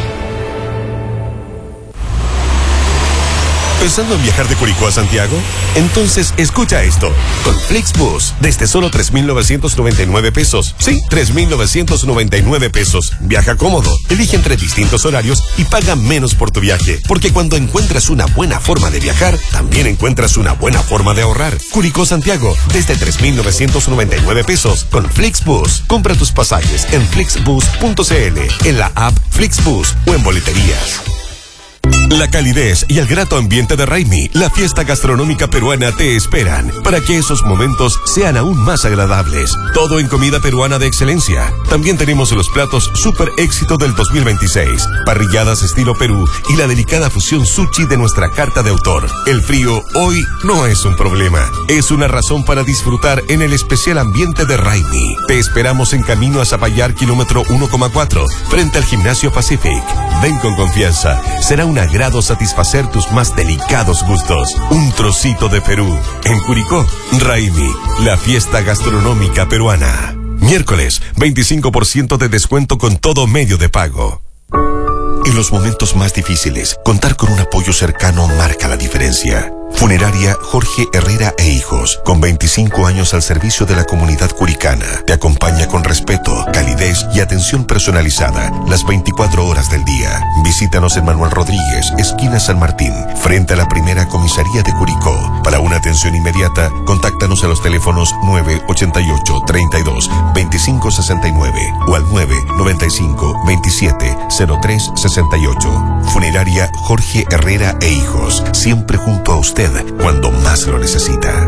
Speaker 1: ¿Pensando en viajar de Curicó a Santiago? Entonces escucha esto. Con Flixbus, desde solo tres mil novecientos noventa y nueve pesos. Sí, tres mil novecientos noventa y nueve pesos. Viaja cómodo, elige entre distintos horarios y paga menos por tu viaje. Porque cuando encuentras una buena forma de viajar, también encuentras una buena forma de ahorrar. Curicó Santiago, desde tres mil novecientos noventa y nueve pesos. Con Flixbus, compra tus pasajes en flixbus punto c l, en la app Flixbus o en boleterías. La calidez y el grato ambiente de Raimi, la fiesta gastronómica peruana, te esperan para que esos momentos sean aún más agradables. Todo en comida peruana de excelencia. También tenemos los platos super éxito del dos mil veintiséis, parrilladas estilo Perú y la delicada fusión sushi de nuestra carta de autor. El frío hoy no es un problema, es una razón para disfrutar en el especial ambiente de Raimi. Te esperamos en camino a Zapallar, kilómetro uno coma cuatro, frente al Gimnasio Pacific. Ven con confianza, será un agrado satisfacer tus más delicados gustos. Un trocito de Perú. En Curicó, Raimi, la fiesta gastronómica peruana. Miércoles, veinticinco por ciento de descuento con todo medio de pago. En los momentos más difíciles, contar con un apoyo cercano marca la diferencia. Funeraria Jorge Herrera e Hijos, con veinticinco años al servicio de la comunidad curicana, te acompaña con respeto, calidez y atención personalizada las veinticuatro horas del día. Visítanos en Manuel Rodríguez, esquina San Martín, frente a la primera comisaría de Curicó. Para una atención inmediata, contáctanos a los teléfonos nueve ochenta y ocho, treinta y dos, veinticinco sesenta y nueve o al nueve noventa y cinco, veintisiete, cero tres sesenta y ocho. Funeraria Jorge Herrera e Hijos, siempre junto a usted cuando más lo necesita.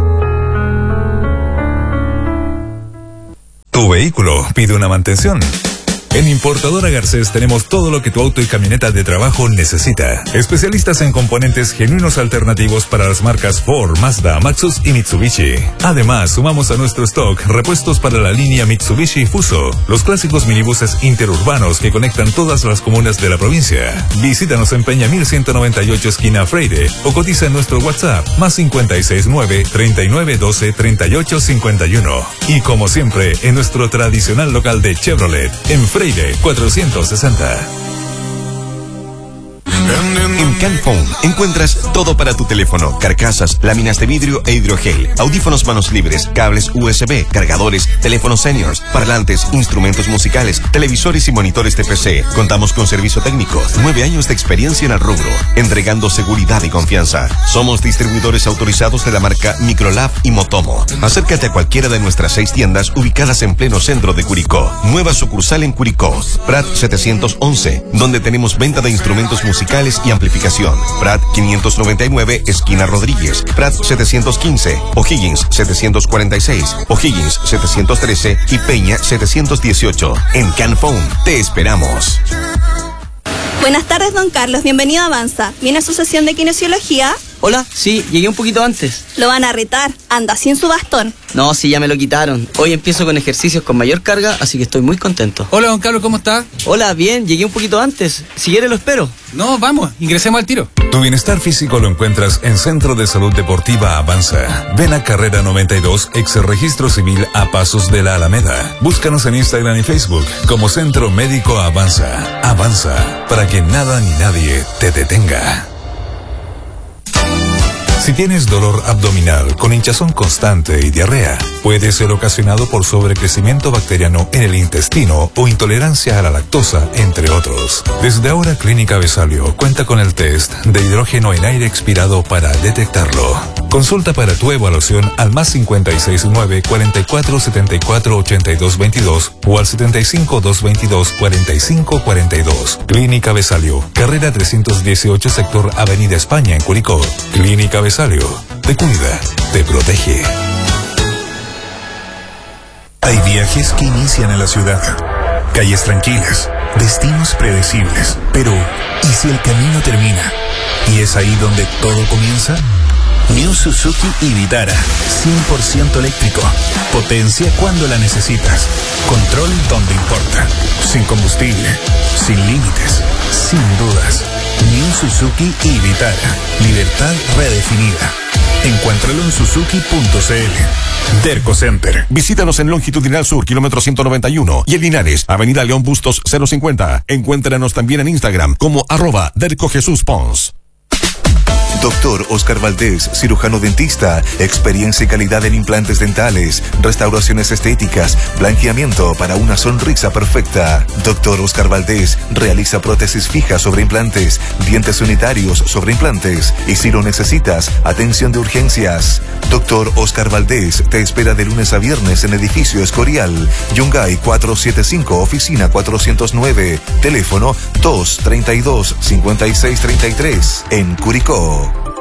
Speaker 4: Tu vehículo pide una mantención. En Importadora Garcés tenemos todo lo que tu auto y camioneta de trabajo necesita. Especialistas en componentes genuinos alternativos para las marcas Ford, Mazda, Maxus y Mitsubishi. Además, sumamos a nuestro stock repuestos para la línea Mitsubishi Fuso, los clásicos minibuses interurbanos que conectan todas las comunas de la provincia. Visítanos en Peña mil ciento noventa y ocho, esquina Freire, o cotiza en nuestro WhatsApp más cincuenta y seis nueve, treinta y nueve doce, treinta y ocho cincuenta y uno. Y como siempre, en nuestro tradicional local de Chevrolet, en Freire cuatrocientos sesenta.
Speaker 1: En Canphone encuentras todo para tu teléfono: carcasas, láminas de vidrio e hidrogel, audífonos manos libres, cables U S B, cargadores, teléfonos seniors, parlantes, instrumentos musicales, televisores y monitores de P C. Contamos con servicio técnico, nueve años de experiencia en el rubro, entregando seguridad y confianza. Somos distribuidores autorizados de la marca Microlab y Motomo. Acércate a cualquiera de nuestras seis tiendas ubicadas en pleno centro de Curicó. Nueva sucursal en Curicó, Prat setecientos once, donde tenemos venta de instrumentos musicales y amplificación. Prat quinientos noventa y nueve, esquina Rodríguez. Prat setecientos quince, O'Higgins setecientos cuarenta y seis, O'Higgins setecientos trece y Peña setecientos dieciocho. En Canphone te esperamos.
Speaker 3: Buenas tardes, don Carlos. Bienvenido a Avanza. ¿Viene a su sesión de kinesiología?
Speaker 13: Hola, sí, llegué un poquito antes.
Speaker 3: Lo van a retar. Anda sin su bastón.
Speaker 13: No, sí, ya me lo quitaron. Hoy empiezo con ejercicios con mayor carga, así que estoy muy contento.
Speaker 22: Hola, don Carlos, ¿cómo está?
Speaker 13: Hola, bien, llegué un poquito antes. Si quiere lo espero.
Speaker 22: No, vamos, ingresemos al tiro.
Speaker 4: Tu bienestar físico lo encuentras en Centro de Salud Deportiva Avanza. Ven a Carrera noventa y dos, ex Registro Civil, a pasos de la Alameda. Búscanos en Instagram y Facebook como Centro Médico Avanza. Avanza, para que nada ni nadie te detenga. Si tienes dolor abdominal con hinchazón constante y diarrea, puede ser ocasionado por sobrecrecimiento bacteriano en el intestino o intolerancia a la lactosa, entre otros. Desde ahora, Clínica Besalio cuenta con el test de hidrógeno en aire expirado para detectarlo. Consulta para tu evaluación al más cincuenta y seis nueve, cuarenta y cuatro, setenta y cuatro, ochenta y dos veintidós o al setenta y cinco, doscientos veintidós, cuarenta y cinco cuarenta y dos. Clínica Besalio, carrera trescientos dieciocho, sector Avenida España, en Curicó. Clínica Besalio, te cuida, te protege.
Speaker 16: Hay viajes que inician en la ciudad, calles tranquilas, destinos predecibles. Pero, ¿y si el camino termina? ¿Y es ahí donde todo comienza? New Suzuki y Vitara, cien por ciento eléctrico. Potencia cuando la necesitas. Control donde importa. Sin combustible, sin límites, sin dudas. New Suzuki y Vitara. Libertad redefinida. Encuéntralo en suzuki punto c l. Derco Center.
Speaker 1: Visítanos en Longitudinal Sur, kilómetro ciento noventa y uno, y en Linares, Avenida León Bustos cero cincuenta. Encuéntranos también en Instagram como arroba Derco Jesús Pons.
Speaker 12: Doctor Oscar Valdés, cirujano dentista, experiencia y calidad en implantes dentales, restauraciones estéticas, blanqueamiento para una sonrisa perfecta. Doctor Oscar Valdés realiza prótesis fijas sobre implantes, dientes unitarios sobre implantes y si lo necesitas, atención de urgencias. Doctor Oscar Valdés te espera de lunes a viernes en edificio Escorial, Yungay cuatrocientos setenta y cinco, oficina cuatrocientos nueve, teléfono dos treinta y dos, cincuenta y seis treinta y tres, en Curicó.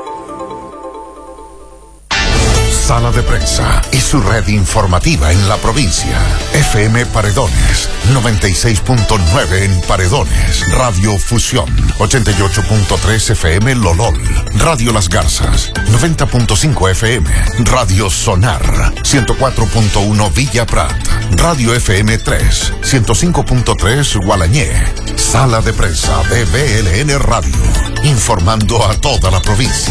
Speaker 2: Sala de Prensa y su red informativa en la provincia. F M Paredones, noventa y seis punto nueve en Paredones. Radio Fusión, ochenta y ocho punto tres F M Lolol. Radio Las Garzas, noventa punto cinco F M. Radio Sonar, ciento cuatro punto uno Villa Prat. Radio F M tres, ciento cinco punto tres Gualañé. Sala de Prensa de B L N Radio, informando a toda la provincia.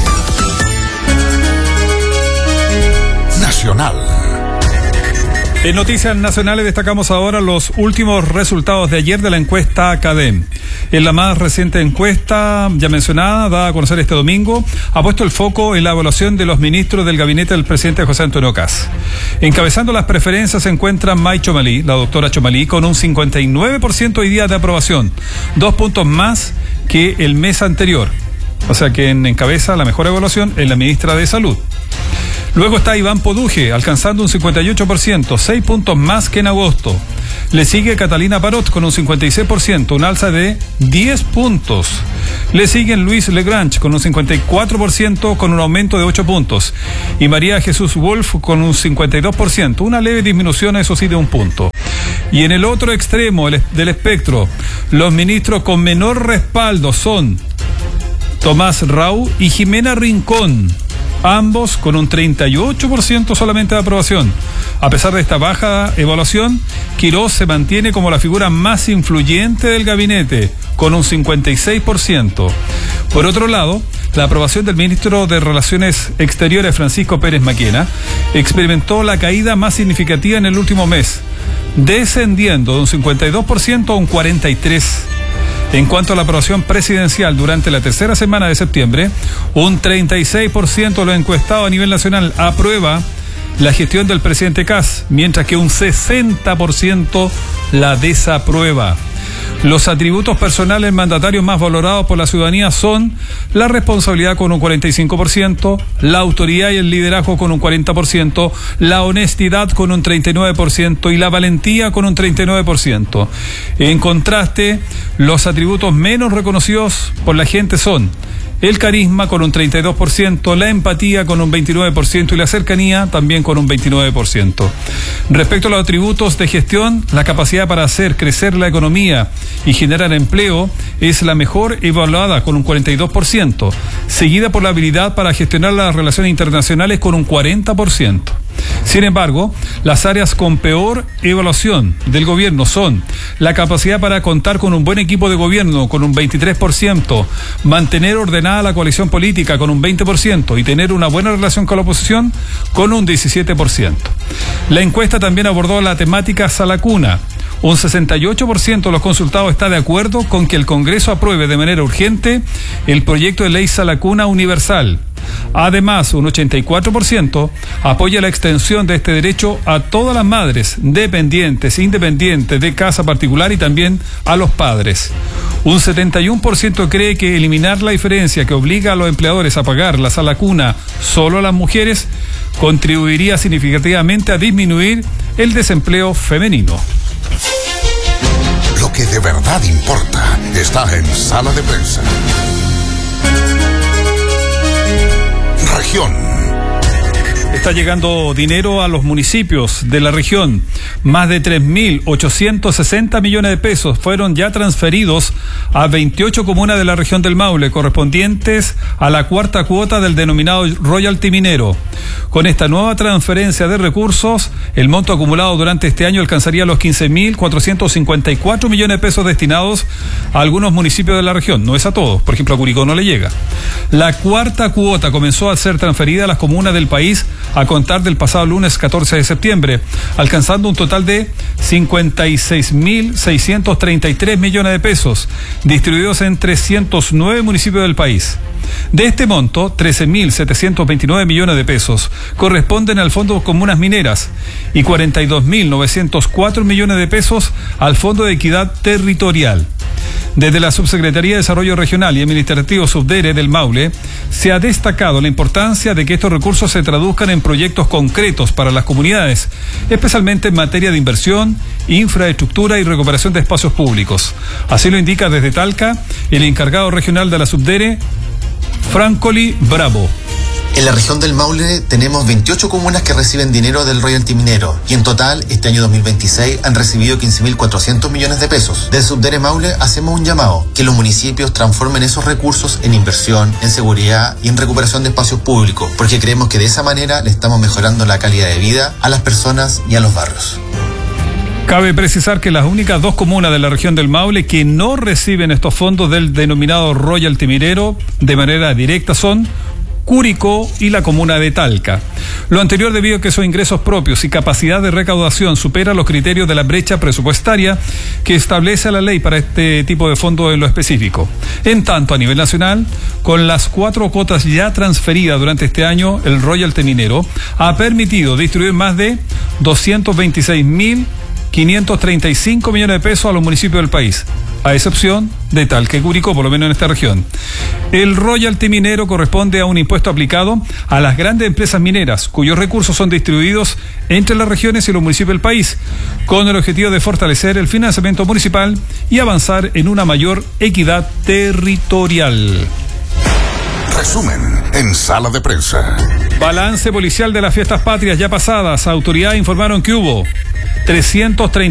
Speaker 2: Nacional.
Speaker 5: En noticias nacionales destacamos ahora los últimos resultados de ayer de la encuesta Academ. En la más reciente encuesta, ya mencionada, dada a conocer este domingo, ha puesto el foco en la evaluación de los ministros del gabinete del presidente José Antonio Kast. Encabezando las preferencias se encuentra May Chomalí, la doctora Chomalí, con un cincuenta y nueve por ciento hoy día de aprobación, dos puntos más que el mes anterior. O sea que en encabeza la mejor evaluación es la ministra de Salud. Luego está Iván Poduje, alcanzando un cincuenta y ocho por ciento, seis puntos más que en agosto. Le sigue Catalina Parot con un cincuenta y seis por ciento, un alza de diez puntos. Le siguen Luis Legrange con un cincuenta y cuatro por ciento, con un aumento de ocho puntos. Y María Jesús Wolf con un cincuenta y dos por ciento, una leve disminución, eso sí, de un punto. Y en el otro extremo del espectro, los ministros con menor respaldo son Tomás Rau y Jimena Rincón, ambos con un treinta y ocho por ciento solamente de aprobación. A pesar de esta baja evaluación, Quirós se mantiene como la figura más influyente del gabinete, con un cincuenta y seis por ciento. Por otro lado, la aprobación del ministro de Relaciones Exteriores, Francisco Pérez Maquena, experimentó la caída más significativa en el último mes, descendiendo de un cincuenta y dos por ciento a un cuarenta y tres por ciento. En cuanto a la aprobación presidencial durante la tercera semana de septiembre, un treinta y seis por ciento de los encuestados a nivel nacional aprueba la gestión del presidente Kast, mientras que un sesenta por ciento la desaprueba. Los atributos personales mandatarios más valorados por la ciudadanía son la responsabilidad con un cuarenta y cinco por ciento, la autoridad y el liderazgo con un cuarenta por ciento, la honestidad con un treinta y nueve por ciento y la valentía con un treinta y nueve por ciento. En contraste, los atributos menos reconocidos por la gente son el carisma con un treinta y dos por ciento, la empatía con un veintinueve por ciento y la cercanía también con un veintinueve por ciento. Respecto a los atributos de gestión, la capacidad para hacer crecer la economía y generar empleo es la mejor evaluada con un cuarenta y dos por ciento, seguida por la habilidad para gestionar las relaciones internacionales con un cuarenta por ciento. Sin embargo, las áreas con peor evaluación del gobierno son la capacidad para contar con un buen equipo de gobierno con un veintitrés por ciento, mantener ordenada la coalición política con un veinte por ciento y tener una buena relación con la oposición con un diecisiete por ciento. La encuesta también abordó la temática Sala Cuna. Un sesenta y ocho por ciento de los consultados está de acuerdo con que el Congreso apruebe de manera urgente el proyecto de ley Sala Cuna universal. Además, un ochenta y cuatro por ciento apoya la extensión de este derecho a todas las madres, dependientes, independientes, de casa particular y también a los padres. Un setenta y uno por ciento cree que eliminar la diferencia que obliga a los empleadores a pagar la sala cuna solo a las mujeres contribuiría significativamente a disminuir el desempleo femenino.
Speaker 2: Lo que de verdad importa está en Sala de Prensa. Región.
Speaker 5: Está llegando dinero a los municipios de la región. Más de tres mil ochocientos sesenta millones de pesos fueron ya transferidos a veintiocho comunas de la región del Maule, correspondientes a la cuarta cuota del denominado royalty minero. Con esta nueva transferencia de recursos, el monto acumulado durante este año alcanzaría los quince mil cuatrocientos cincuenta y cuatro millones de pesos destinados a algunos municipios de la región. No es a todos, por ejemplo a Curicó no le llega. La cuarta cuota comenzó a ser transferida a las comunas del país a contar del pasado lunes catorce de septiembre, alcanzando un total de cincuenta y seis mil seiscientos treinta y tres millones de pesos, distribuidos en trescientos nueve municipios del país. De este monto, trece mil setecientos veintinueve millones de pesos corresponden al Fondo Comunas Mineras y cuarenta y dos mil novecientos cuatro millones de pesos al Fondo de Equidad Territorial. Desde la Subsecretaría de Desarrollo Regional y Administrativo Subdere del Maule, se ha destacado la importancia de que estos recursos se traduzcan en proyectos concretos para las comunidades, especialmente en materia de inversión, infraestructura y recuperación de espacios públicos. Así lo indica desde Talca el encargado regional de la Subdere, Francoli Bravo.
Speaker 6: En la región del Maule tenemos veintiocho comunas que reciben dinero del royalty minero y en total este año dos mil veintiséis han recibido quince mil cuatrocientos millones de pesos. Del Subdere Maule hacemos un llamado que los municipios transformen esos recursos en inversión, en seguridad y en recuperación de espacios públicos, porque creemos que de esa manera le estamos mejorando la calidad de vida a las personas y a los barrios.
Speaker 5: Cabe precisar que las únicas dos comunas de la región del Maule que no reciben estos fondos del denominado royalty minero de manera directa son Curicó y la comuna de Talca. Lo anterior debido a que sus ingresos propios y capacidad de recaudación supera los criterios de la brecha presupuestaria que establece la ley para este tipo de fondo en lo específico. En tanto, a nivel nacional, con las cuatro cuotas ya transferidas durante este año, el royalty minero ha permitido distribuir más de doscientos veintiséis mil quinientos treinta y cinco millones de pesos a los municipios del país, a excepción de Talca y Curicó, por lo menos en esta región. El royalty minero corresponde a un impuesto aplicado a las grandes empresas mineras, cuyos recursos son distribuidos entre las regiones y los municipios del país, con el objetivo de fortalecer el financiamiento municipal y avanzar en una mayor equidad territorial.
Speaker 2: Resumen en Sala de Prensa.
Speaker 5: Balance policial de las fiestas patrias ya pasadas. Autoridades informaron que hubo trescientos treinta